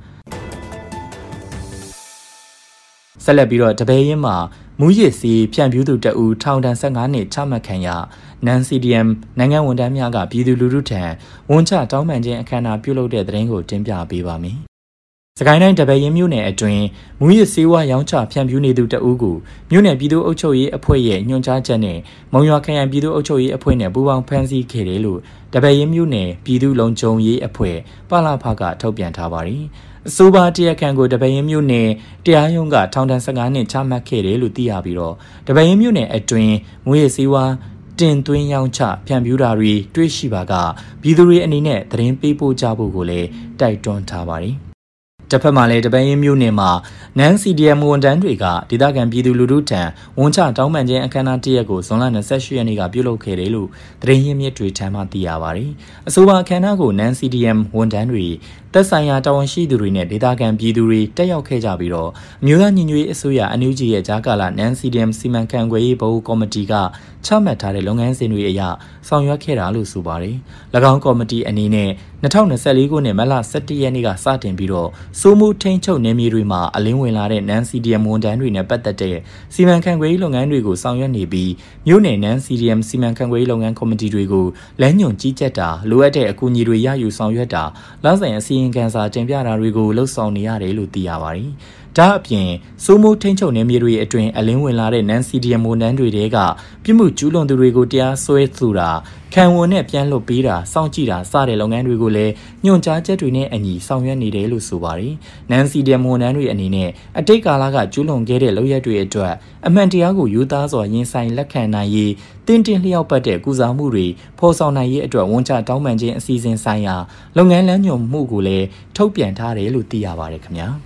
ဆက်လက်ပြီးတော့တပည့်ရင်းမှာမူရစ်စီဖြန့်ဖြူးသူတအူထောင်ဒဏ်15နှစ်ချမှတ်ခံရနန် CDM နိုင်ငံဝန်ထမ်းများကပြည်သူလူထုထံဝန်ချတောင်းပန်ခြင်းအခမ်းအနားပြုလုပ်တဲ့သတင်းကိုတင်ပြပေးပါမယ်။စကိုင်းတိုင်းတပည့်ရင်းမြို့နယ်အတွင်းမူရစ်စေဝါရောင်းချဖြန့်ဖြူးနေသူတအူကိုမြို့နယ်ပြည်သူ့အုပ်ချုပ်ရေးအဖွဲ့ရဲ့ညွှန်ကြားချက်နဲ့မုံရွာခရိုင်ပြည်သူ့အုပ်ချုပ်ရေးအဖွဲ့နဲ့ပူးပေါင်းဖမ်းဆီးခဲ့တယ်လို့တပည့်ရင်းမြို့နယ်ပြည်သူ့လုံခြုံရေးအဖွဲ့ပလဖကထုတ်ပြန်ထားပါတယ်။အဆိုပါတရားခံကိုတပည့်ရင်းမြို့နယ်တရားရုံးကထောင်ဒဏ်15နှစ်ချမှတ်ခဲ့တယ်လို့သိရပြီးတော့တပည့်ရင်းမြို့နယ်အတွင်းမူရစ်စေဝါတင်သွင်းရောင်းချဖြန့်ဖြူးတာတွေတွေ့ရှိပါကပြည်သူတွေအနေနဲ့သတင်းပေးပို့ကြဖို့ကိုလည်းတိုက်တွန်းထားပါတယ်။တစ်ဖက်မှာလည်းတပည့်ရင်းမြို့နယ်မှာနန် CDM ဝန်ထမ်းတွေကဒေသခံပြည်သူလူထုထံဝန်ချတောင်းပန်ခြင်းအခမ်းအနားတစ်ရက်ကိုဇွန်လ28ရက်နေ့ကပြုလုပ်ခဲ့တယ်လို့သတင်းရင်းမြစ်တွေထံမှသိရပါတယ်။အဆိုပါအခမ်းအနားကိုနန် CDM ဝန်ထမ်းတွေသက်ဆိုင်ရာတာဝန်ရှိသူတွေနဲ့ဒေသခံပြည်သူတွေတက်ရောက်ခဲ့ကြပြီးတော့အမျိုးသားညီညွတ်ရေးအစိုးရ NUG ရဲ့ဂျာကာလာနန် CDM စီမံခန့်ခွဲရေးဗဟိုကော်မတီကချမှတ်ထားတဲ့လုပ်ငန်းစဉ်တွေအရဆောင်ရွက်ခဲ့တာလို့ဆိုပါတယ်။၎င်းကော်မတီအနေနဲ့2024ခုနှစ်မတ်လ17ရက်နေ့ကစတင်ပြီးတော့စိုးမိုးထိန်းချုပ်နယ်မြေတွေမှာအလင်းဝင်လာတဲ့နန် CDM ဝန်ထမ်းတွေနဲ့ပတ်သက်တဲ့စီမံခန့်ခွဲရေးလုပ်ငန်းတွေကိုဆောင်ရွက်နေပြီးမြို့နယ်နန် CDM စီမံခန့်ခွဲရေးလုပ်ငန်းကော်မတီတွေကိုလမ်းညွှန်ကြီးကြပ်တာလိုအပ်တဲ့အကူအညီတွေရယူဆောင်ရွက်တာလဆိုင်အစီရင်ခံစာတင်ပြတာတွေကိုလှုပ်ဆောင်နေရတယ်လို့သိရပါတယ်။ဒါအပြင်စိုးမိုးထိန်းချုပ်နယ်မြေတွေအတွင်းအလင်းဝင်လာတဲ့နန် CDM ဝန်ထမ်းတွေတဲကပြစ်မှုကျူးလွန်သူတွေကိုတရားစွဲဆိုတာခံဝန်နဲ့ပြန်လွှတ်ပေးတာစောင့်ကြည့်တာစတဲ့လုပ်ငန်းတွေကိုလည်းညွှန်ကြားချက်တွေနဲ့အညီဆောင်ရွက်နေတယ်လို့ဆိုပါတယ်။နန် CDM ဝန်ထမ်းတွေအနေနဲ့အတိတ်ကာလကကျူးလွန်ခဲ့တဲ့လုပ်ရက်တွေအတွက်အမှန်တရားကိုယူသားစွာရင်ဆိုင်လက်ခံနိုင်ရေးတင်းတင်းလျောက်ပတ်တဲ့ကုစားမှုတွေဖော်ဆောင်နိုင်ရေးအတွက်ဝန်ချတောင်းပန်ခြင်းအစီအစဉ်ဆိုင်ရာလုပ်ငန်းလမ်းညွှန်မှုကိုလည်းထုတ်ပြန်ထားတယ်လို့သိရပါတယ်ခင်ဗျာ။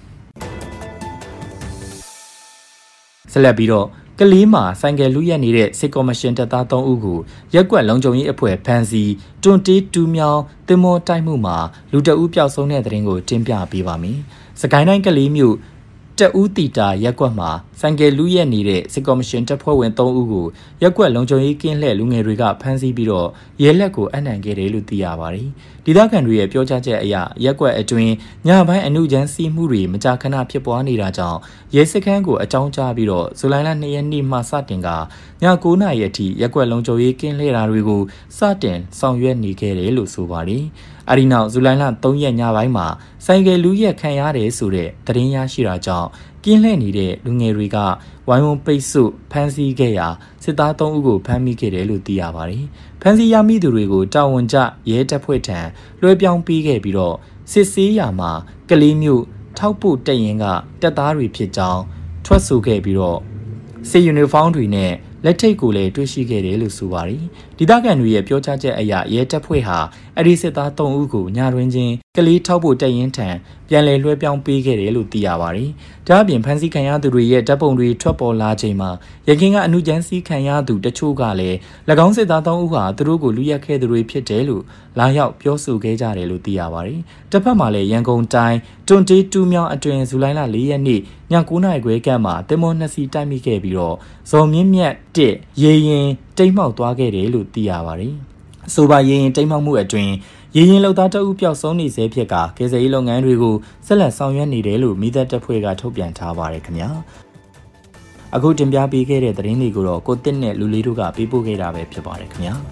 ဆက်လက်ပြီးတော့ကလေးမှာဆိုင်ကယ်လူရက်နေတဲ့စစ်ကော်မရှင်တပ်သား3ဦးကိုရက်ကွက်လုံခြုံရေးအဖွဲ့ဖမ်းဆီးတွန်တေးတူးမြောင်းတင်မောတိုက်မှုမှာလူတအုပ်ပျောက်ဆုံးတဲ့တဲ့ရင်ကိုတင်ပြပေးပါမယ်။စကိုင်းတိုင်းကလေးမြို့တအူးတီတာရက်ကွက်မှာဆိုင်ကယ်လူရက်နေတဲ့စစ်ကော်မရှင်တပ်ဖွဲ့ဝင်3ဦးကိုရက်ကွက်လုံခြုံရေးကင်းလှည့်လူငယ်တွေကဖမ်းဆီးပြီးတော့ရဲလက်ကိုအနှံခဲ့တယ်လို့သိရပါတယ်။ဒေသခံတွေရဲ့ပြောကြားချက်အရရက်ကွက်အတွင်းညပိုင်းအနုချမ်းစီးမှုတွေမကြာခဏဖြစ်ပွားနေတာကြောင့်ရဲစခန်းကိုအကြောင်းကြားပြီးတော့ဇူလိုင်လ2ရက်နေ့မှစတင်ကည9:00နာရီအထိရက်ကွက်လုံခြုံရေးကင်းလှည့်တာတွေကိုစတင်ဆောင်ရွက်နေခဲ့တယ်လို့ဆိုပါတယ်။အဲဒီနောက်ဇူလိုင်လ3ရက်ညပိုင်းမှာဆိုင်ကယ်လူရက်ခံရတယ်ဆိုတဲ့သတင်းရရှိတာကြောင့်ကင်းလှည့်နေတဲ့လူငယ်တွေကဝိုင်းဝန်းပိတ်ဆို့ဖမ်းဆီးခဲ့ရာစစ်သား3ဦးကိုဖမ်းမိခဲ့တယ်လို့သိရပါတယ်။ဖမ်းဆီးရမိသူတွေကိုတာဝန်ကျရဲတပ်ဖွဲ့ထံလွှဲပြောင်းပေးခဲ့ပြီးတော့စစ်ဆေးရာမှာကလေးမျိုးထောက်ပို့တက်ရင်ကတပ်သားတွေဖြစ်ကြောင်းထွက်ဆိုခဲ့ပြီးတော့စစ်ယူနီဖောင်းတွေနဲ့လက်ထိတ်ကိုလည်းတွေ့ရှိခဲ့တယ်လို့ဆိုပါတယ်။ဒေသခံတွေရဲ့ပြောကြားချက်အရရဲတပ်ဖွဲ့ဟာအဒီစစ်သား3ဦးကိုညတွင်ချင်းကလေးထောက်ဖို့တက်ရင်ထံပြန်လည်လွှဲပြောင်းပေးခဲ့တယ်လို့သိရပါတယ်။ဒါအပြင်ဖမ်းဆီးခံရသူတွေရဲ့ဓာတ်ပုံတွေထွက်ပေါ်လာချိန်မှာရခင်ကအနုကျန်းစီခံရသူတချို့ကလည်း၎င်းစစ်သား3ဦးဟာသူတို့ကိုလူရက်ခဲ့သူတွေဖြစ်တယ်လို့လာရောက်ပြောဆိုခဲ့ကြတယ်လို့သိရပါတယ်။တစ်ဖက်မှာလည်းရန်ကုန်တိုင်းတွန်တေးတူးမြောင်းအတွင်းဇူလိုင်လ4ရက်နေ့ည9:00နာရီခွဲကမှာတင်မော2စီးတိုက်မိခဲ့ပြီးတော့ဇော်မြင့်မြတ်1ရေရင်တိမ်မှောက်သွားခဲ့တယ်လို့သိရပါတယ်။အဆိုပါရေရင်တိမ်မှောက်မှုအတွင်းရေရင်လောက်သားတအုပ်ပျောက်ဆုံးနေစေဖြစ်ကကယ်ဆယ်ရေးလုပ်ငန်းတွေကိုဆက်လက်ဆောင်ရွက်နေတယ်လို့မိသက်တပ်ဖွဲ့ကထုတ်ပြန်ထားပါတယ်ခင်ဗျာ။အခုတင်ပြပေးခဲ့တဲ့သတင်းတွေကိုတော့ကိုတစ်နဲ့လူလေးတို့ကပေးပို့ခဲ့တာပဲဖြစ်ပါတယ်ခင်ဗျာ။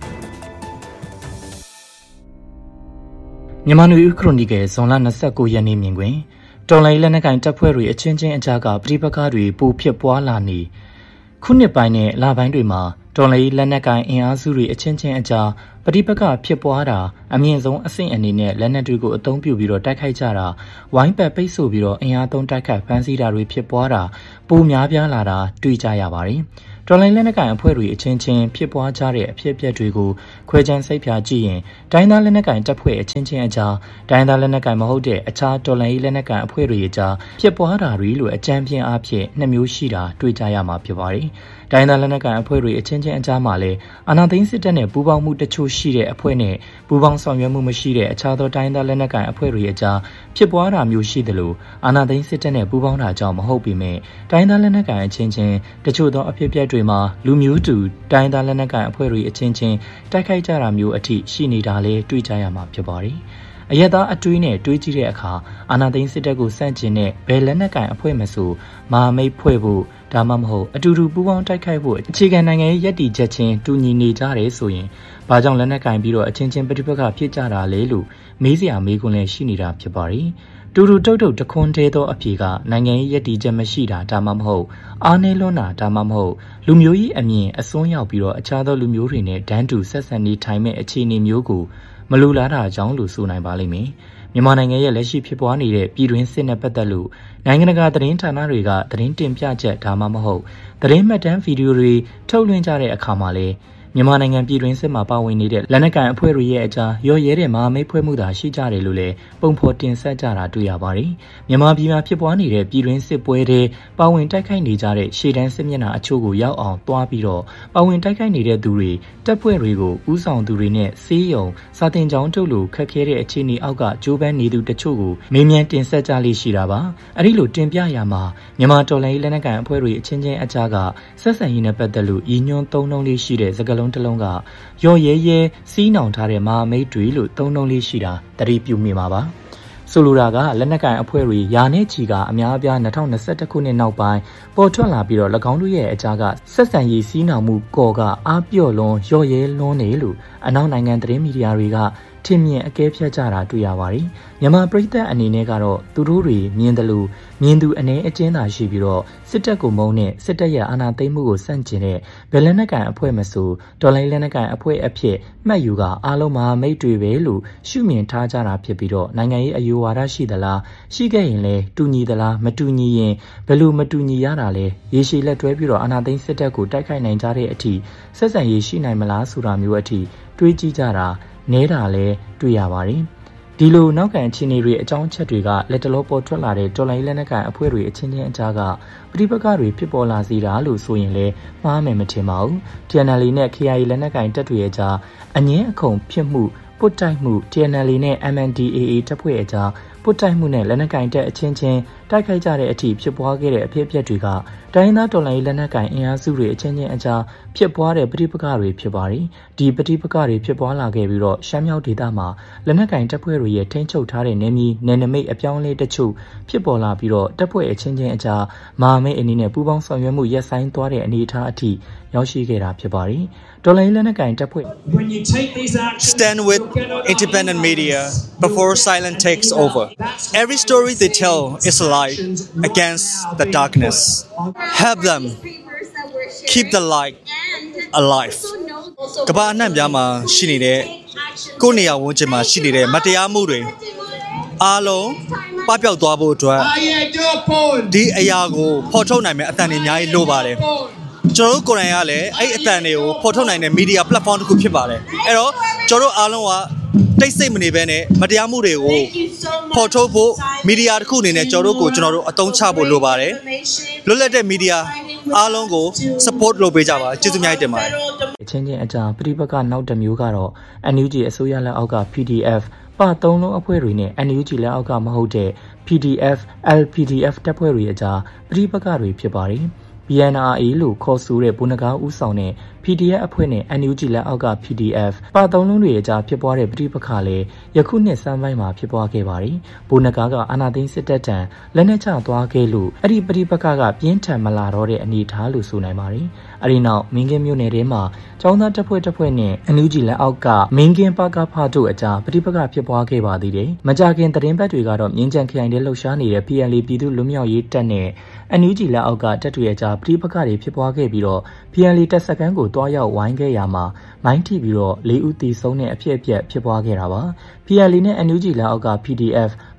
မြန်မာနွေဦးခရိုနီကယ်ဇွန်လ29ရက်နေ့မြင်တွင်တော်လိုင်းလက်နက်ကိုင်တပ်ဖွဲ့တွေအချင်းချင်းအကြားကပြိပက္ခတွေပိုဖြစ်ပွားလာနေခုနှစ်ပိုင်းနဲ့လပိုင်းတွေမှာတော်လိုင်းလက်နက်ကိုင်အင်အားစုတွေအချင်းချင်းအကြားပဋိပက္ခဖြစ်ပွားတာအမြင့်ဆုံးအဆင့်အနေနဲ့လက်နက်တွေကိုအသုံးပြုပြီးတော့တိုက်ခိုက်ကြတာဝိုင်းပတ်ပိတ်ဆို့ပြီးတော့အင်အားသုံးတိုက်ခိုက်ဖမ်းဆီးတာတွေဖြစ်ပွားတာပိုများပြားလာတာတွေ့ကြရပါတယ်။တော်လိုင်းလက်နက်ကိုင်အဖွဲ့တွေအချင်းချင်းဖြစ်ပွားကြတဲ့အဖြစ်အပျက်တွေကိုခွဲခြမ်းစိတ်ဖြာကြည့်ရင်တိုင်းသားလက်နက်ကိုင်တပ်ဖွဲ့အချင်းချင်းအကြားတိုင်းသားလက်နက်ကိုင်မဟုတ်တဲ့အခြားတော်လိုင်းလက်နက်ကိုင်အဖွဲ့တွေအကြားဖြစ်ပွားတာတွေလို့အကြမ်းပြင်းအားဖြင့်နှစ်မျိုးရှိတာတွေ့ကြရမှာဖြစ်ပါတယ်။တိုင်းသားလက်နက်ကိုင်အဖွဲ့တွေအချင်းချင်းအကြားမှာလည်းအာဏာသိမ်းစစ်တပ်နဲ့ပူးပေါင်းမှုတချို့ရှိတဲ့အဖွဲ့နဲ့ပူးပေါင်းဆောင်ရွက်မှုမရှိတဲ့အခြားသောတိုင်းသားလက်နက်ကိုင်အဖွဲ့တွေအကြားဖြစ်ပွားတာမျိုးရှိသလိုအာဏာသိမ်းစစ်တပ်နဲ့ပူးပေါင်းတာကြောင့်မဟုတ်ပေမဲ့တိုင်းသားလက်နက်ကိုင်အချင်းချင်းတချို့သောအဖြစ်အပျက်တွေမှာလူမျိုးတူတိုင်းသားလက်နက်ကိုင်အဖွဲ့တွေအချင်းချင်းတိုက်ခိုက်ကြတာမျိုးအထိရှိနေတာလည်းတွေ့ကြရမှာဖြစ်ပါတယ်အရသာအတွေးနဲ့တွေးကြည့်တဲ့အခါအာဏာသိမ်းစစ်တပ်ကိုစန့်ကျင်တဲ့ဘယ်လက်နက်ကိုင်အဖွဲ့မဆိုမဟာမိတ်ဖွဲ့ဖို့ဒါမှမဟုတ်အတူတူပူးပေါင်းတိုက်ခိုက်ဖို့အခြေခံနိုင်ငံရေးရည်တည်ချက်ချင်းတူညီနေကြတယ်ဆိုရင်ဘာကြောင့်လက်နက်ကင်ပြီးတော့အချင်းချင်းပဋိပက္ခဖြစ်ကြတာလဲလို့မေးစရာမေးခွန်းလည်းရှိနေတာဖြစ်ပါတယ်။တူတူတုတ်တုတ်တခွန်းသေးသောအဖြေကနိုင်ငံရေးရည်တည်ချက်မရှိတာဒါမှမဟုတ်အားနည်းလွန်းတာဒါမှမဟုတ်လူမျိုးကြီးအမြင်အစွန်းရောက်ပြီးတော့အခြားသောလူမျိုးတွေနဲ့ဒန်းတူဆက်ဆံနေထိုင်မဲ့အခြေအနေမျိုးကိုမလူလားတာကြောင့်လို့ဆိုနိုင်ပါလိမ့်မယ်။မြန်မာနိုင်ငံရဲ့လက်ရှိဖြစ်ပွားနေတဲ့ပြည်တွင်းစစ်နဲ့ပတ်သက်လို့နိုင်ငံတကာသတင်းဌာနတွေကသတင်းတင်ပြချက်ဒါမှမဟုတ်သတင်းမှတ်တမ်းဗီဒီယိုတွေထုတ်လွှင့်ကြတဲ့အခါမှာလည်းမြန်မာနိုင်ငံပြည်တွင်းစစ်မှာပါဝင်နေတဲ့လက်နက်ကိုင်အဖွဲ့တွေရဲ့အကြားရော့ရဲတဲ့မဟာမိတ်ဖွဲ့မှုသာရှိကြတယ်လို့လည်းပုံဖော်တင်ဆက်ကြတာတွေ့ရပါတယ်။မြန်မာပြည်မှာဖြစ်ပွားနေတဲ့ပြည်တွင်းစစ်ပွဲတွေပါဝင်တိုက်ခိုက်နေကြတဲ့ရှေ့တန်းစစ်မျက်နှာအချို့ကိုရောက်အောင်တွားပြီးတော့ပါဝင်တိုက်ခိုက်နေတဲ့သူတွေတပ်ဖွဲ့တွေကိုဥဆောင်သူတွေနဲ့စေးရုံစာတင်ကြောင်းတို့လိုခက်ခဲတဲ့အခြေအနေအောက်ကကြိုးပမ်းနေသူတချို့ကိုမေးမြန်းတင်ဆက်ကြလိမ့်ရှိတာပါ။အဲဒီလိုတင်ပြရမှာမြန်မာတော်လှန်ရေးလက်နက်ကိုင်အဖွဲ့တွေအချင်းချင်းအကြားကဆက်ဆံရေးနဲ့ပတ်သက်လို့ရည်ညွှန်းသုံးနှုန်းလေးရှိတဲ့စကားလုံးတစ်လုံးကရော့ရဲရဲစီးနှောင်ထားတဲ့မဟာမိတ်တွေလို့သုံးနှုန်းလေးရှိတာသတိပြုမိမှာပါဆိုလိုတာကလက်နက်ကိုင်အဖွဲ့တွေယာနဲ့ချီကအများအပြား2021ခုနှစ်နောက်ပိုင်းပေါ်ထွက်လာပြီးတော့၎င်းတို့ရဲ့အကြားကဆက်ဆံရေးစီးနှောင်မှုကော်ကအားပြော့လွန်ရော့ရဲလွန်းနေလို့အနောက်နိုင်ငံသတင်းမီဒီယာတွေကထင်မြင်အကဲဖြတ်ကြတာတွေ့ရပါတယ်။မြန်မာပြည်သက်အနေနဲ့ကတော့သူတို့တွေမြင်တယ်လို့မြင်သူအနေအကျဉ်းသာရှိပြီးတော့စစ်တပ်ကိုမုန်းတဲ့စစ်တပ်ရဲ့အာဏာသိမ်းမှုကိုစန့်ကျင်တဲ့ဘယ်လက်နက်ကိုင်အဖွဲ့မဆိုတော်လိုင်းလက်နက်ကိုင်အဖွဲ့အဖြစ်မှတ်ယူကအားလုံးမဟာမိတ်တွေပဲလို့ရှုမြင်ထားကြတာဖြစ်ပြီးတော့နိုင်ငံရေးအယူဝါဒရှိသလားရှိခဲ့ရင်လည်းတူညီသလားမတူညီရင်ဘယ်လိုမတူညီရတာလဲရေရှည်လက်တွဲပြီးတော့အာဏာသိမ်းစစ်တပ်ကိုတိုက်ခိုက်နိုင်ကြတဲ့အထိဆက်ဆံရေးရှိနိုင်မလားဆိုတာမျိုးအထိတွေးကြည့်ကြတာနဲတာလည်းတွေ့ရပါတယ်။ဒီလိုနောက်ခံအခြေအနေတွေအကြောင်းအချက်တွေကလက်တလောပေါ်ထွက်လာတဲ့တော်လိုင်းလက်နက်ကိုင်အဖွဲ့တွေအချင်းချင်းအကြားကပဋိပက္ခတွေဖြစ်ပေါ်လာစေတာလို့ဆိုရင်လည်းမှားမယ်မထင်ပါဘူး။ TNL နဲ့ KIA လက်နက်ကိုင်တပ်တွေအကြားအငင်းအခုံဖြစ်မှုပုတ်တိုက်မှု TNL နဲ့ MNDAA တပ်ဖွဲ့အကြားပုတ်တိုက်မှုနဲ့လက်နက်ကိုင်တပ်အချင်းချင်းတိုက်ခိုက်ကြတဲ့အထိဖြစ်ပွားခဲ့တဲ့အဖြစ်အပျက်တွေကတိုင်းသားတော်လှန်ရေးလက်နက်ကိုင်အင်အားစုတွေအချင်းချင်းအကြားဖြစ်ပွားတဲ့ပဋိပက္ခတွေဖြစ်ပါတယ်။ဒီပဋိပက္ခတွေဖြစ်ပွားလာခဲ့ပြီးတော့ရှမ်းမြောက်ဒေသမှာလက်နက်ကိုင်တပ်ဖွဲ့တွေရဲ့ထိန်းချုပ်ထားတဲ့နယ်မြေနယ်နိမိတ်အပြောင်းအလဲတချို့ဖြစ်ပေါ်လာပြီးတော့တပ်ဖွဲ့အချင်းချင်းအကြားမဟာမိတ်အနေနဲ့ပူးပေါင်းဆောင်ရွက်မှုရပ်ဆိုင်းသွားတဲ့အနေအထားအထိရောက်ရှိခဲ့တာဖြစ်ပါတယ်။တော်လှန်ရေးလက်နက်ကိုင်တပ်ဖွဲ့ Stand with independent media before silence takes over. Every story they tell is a light against the darkness. Help them keep the light alive. ကမ္ဘာအနှံ့ပြားမှာရှိနေတဲ့ကိုယ့်နေရာဝန်းကျင်မှာရှိနေတဲ့မတရားမှုတွေအားလုံးပပျောက်သွားဖို့အတွက်ဒီအရာကိုဖော်ထုတ်နိုင်မယ့်အသံတွေအများကြီးလိုပါတယ်ကျွန်တော်တို့ကိုယ်တိုင်ကလည်းအဲ့အသံတွေကိုဖော်ထုတ်နိုင်တဲ့ media platform တစ်ခုဖြစ်ပါတယ်အဲ့တော့ကျွန်တော်တို့အားလုံးကတိတ်ဆိတ်မနေဘဲနဲ့မတရားမှုတွေကိုဖော်ထုတ်ဖို့ media တစ်ခုအနေနဲ့ကျွန်တော်တို့အသုံးချဖို့လိုပါတယ်လွတ်လပ်တဲ့ media အားလုံးကို support လုပ်ပေးကြပါကျေးဇူးများတင်ပါတယ်အချင်းချင်းအကြားပဋိပက္ခနောက်တစ်မျိုးကတော့ NUG အစိုးရလက်အောက်က PDF ပါသုံးလုံးအဖွဲ့တွေနဲ့ NUG လက်အောက်ကမဟုတ်တဲ့ PDF LPDF တပ်ဖွဲ့တွေအကြားပဋိပက္ခတွေဖြစ်ပါတယ်BNRA လို့ခေါ်ဆိုတဲ့ဗိုလ်နဂါဦးဆောင်တဲ့ PDF အဖွဲ့နဲ့ NUG လက်အောက်က PDF ပါသုံးလုံးတွေအကြားဖြစ်ပွားတဲ့ပဋိပက္ခလည်းယခုနှစ်စမ်းပိုင်းမှာဖြစ်ပွားခဲ့ပါတယ်။ဗိုလ်နဂါကအာဏာသိမ်းစစ်တပ်ထံလက်နက်ချသွားခဲ့လို့အဲ့ဒီပဋိပက္ခကပြင်းထန်မလာတော့တဲ့အနေအထားလို့ဆိုနိုင်ပါတယ်။အဲ့ဒီနောက်မင်းကင်းမြို့နယ်ထဲမှာကျောင်းသားတပ်ဖွဲ့နဲ့ NUG လက်အောက်ကမင်းကင်းပါကဖားတို့အကြားပဋိပက္ခဖြစ်ပွားခဲ့ပါသေးတယ်။မကြာခင်သတင်းပတ်တွေကတော့မြင်းကြံခရိုင်ထဲလှုပ်ရှားနေတဲ့ PLA ပြည်သူ့လူမျိုးရေးတပ်နဲ့ NUG လက်အောက်ကတပ်တွေအကြားပဋိပက္ခတွေဖြစ်ပွားခဲ့ပြီးတော့ PLA တပ်စခန်းကိုတွားရောက်ဝိုင်းခဲ့ရမှာမိုင်းထိပြီးတော့၄ဦးသေဆုံးတဲ့အဖြစ်အပျက်ဖြစ်ပွားခဲ့တာပါ PLA နဲ့ NUG လက်အောက်က PDF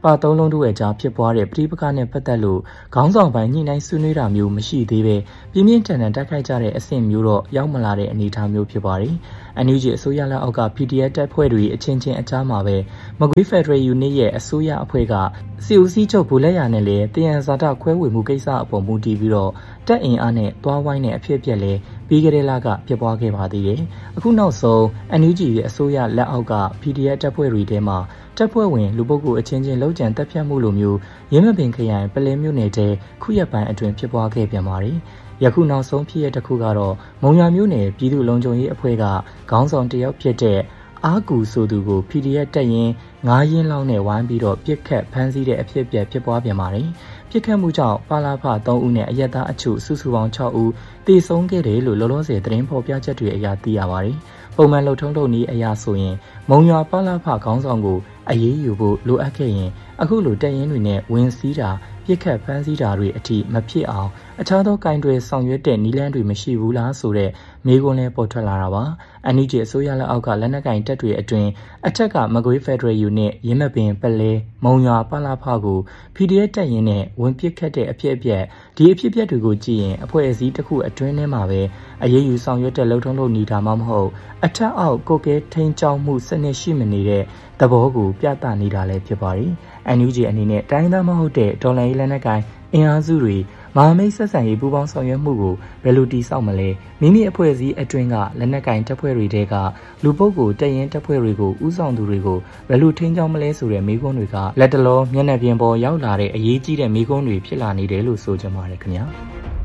ပါသုံးလုံးတို့ရဲ့ကြားဖြစ်ပွားတဲ့ပြည်ပခါနဲ့ပတ်သက်လို့ခေါင်းဆောင်ပိုင်းညှိနှိုင်းဆွေးနွေးတာမျိုးမရှိသေးပဲပြင်းပြင်းထန်ထန်တိုက်ခိုက်ကြတဲ့အဆင့်မျိုးတော့ရောက်မလာတဲ့အနေအထားမျိုးဖြစ်ပါတယ်။ NUG အစိုးရလက်အောက်က PDF တပ်ဖွဲ့တွေအချင်းချင်းအကြားမှာပဲမကွေး Federal Unit ရဲ့အစိုးရအဖွဲ့ကစီဦးစီးချုပ်ဗိုလ်လက်ရနဲ့လည်းတယံဇာတခွဲဝေမှုကိစ္စအပေါ်မူတည်ပြီးတော့တပ်အင်အားနဲ့တွားဝိုင်းတဲ့အဖြစ်အပျက်လဲပြီးကြတဲ့လကဖြစ်ပွားခဲ့ပါသေးတယ်။အခုနောက်ဆုံး NUG ရဲ့အစိုးရလက်အောက်က PDF တပ်ဖွဲ့တွေထဲမှာတပ်ဖွဲ့ဝင်လူပုဂ္ဂိုလ်အချင်းချင်းလုံခြံတပ်ဖြတ်မှုလိုမျိုးရင်းမပင်ခရိုင်ပလဲမြို့နယ်ထဲခုရက်ပိုင်းအတွင်းဖြစ်ပွားခဲ့ပြန်ပါတယ်။ယခုနောက်ဆုံးဖြစ်ရတဲ့တစ်ခုကတော့မုံရွာမြို့နယ်ပြည်သူ့လုံခြုံရေးအဖွဲ့ကခေါင်းဆောင်တယောက်ဖြစ်တဲ့အာကူဆိုသူကို PDF တက်ရင်9ရင်းလောက်နဲ့ဝိုင်းပြီးတော့ပြစ်ခတ်ဖမ်းဆီးတဲ့အဖြစ်အပျက်ဖြစ်ပွားပြန်ပါတယ်။ပြစ်ခတ်မှုကြောင့်ပါလာဖ3ဦးနဲ့အရက်သားအချို့စုစုပေါင်း6ဦးသေဆုံးခဲ့တယ်လို့လောလောဆယ်သတင်းဖော်ပြချက်တွေအရသိရပါတယ်။ပုံမှန်လှုပ်ထုံးလုပ်နည်းအရာဆိုရင်မုံရွာပါလာဖခေါင်းဆောင်ကိုအရေးယူဖို့လိုအပ်ခဲ့ရင်အခုလိုတပ်ရင်းတွေနဲ့ဝင်စည်းတာပြစ်ခတ်ဖမ်းဆီးတာတွေအထိမဖြစ်အောင်အခြားသောကင်တွယ်ဆောင်ရွက်တဲ့နည်းလမ်းတွေမရှိဘူးလားဆိုတဲ့မေးခွန်းလည်းပေါ်ထွက်လာတာပါ။ NUG အစိုးရလက်အောက်ကလက်နက်ကင်တပ်တွေအတွင်းအထက်ကမကွေး Federal Unit ရင်းမပင်ပလဲမုံရွာပါလာဖကို PDF တပ်ရင်းနဲ့ဝင်ပစ်ခတ်တဲ့အဖြစ်အပျက်ဒီအဖြစ်အပျက်တွေကိုကြည့်ရင်အဖွဲ့အစည်းတစ်ခုအတွင်းထဲမှာပဲအရေးယူဆောင်ရွက်တဲ့လှုပ်ထုံးလုပ်နေတာမှမဟုတ်အထက်အောက်ကိုကဲထိန်းကျောင်းမှုစနစ်ရှိမနေတဲ့သဘောကိုပြသနေတာလည်းဖြစ်ပါတယ်။ NUG အနေနဲ့တိုင်းသားမဟုတ်တဲ့ဒေါ်လာရေးလက်နက်ကိုင်အင်အားစုတွေမဟာမိတ်ဆက်ဆံရေးပူးပေါင်းဆောင်ရွက်မှုကိုဘယ်လိုတည်ဆောက်မလဲမိမိအဖွဲ့အစည်းအတွင်းကလက်နက်ကင်တပ်ဖွဲ့တွေတဲကလူပုဂ္ဂိုလ်တပ်ရင်းတပ်ဖွဲ့တွေကိုဥဆောင်သူတွေကိုဘယ်လိုထိန်းကျောင်းမလဲဆိုတဲ့မေးခွန်းတွေကလက်တလောမျက်နှာပြင်ပေါ်ရောက်လာတဲ့အရေးကြီးတဲ့မေးခွန်းတွေဖြစ်လာနေတယ်လို့ဆိုကြပါတယ်ခင်ဗျာ။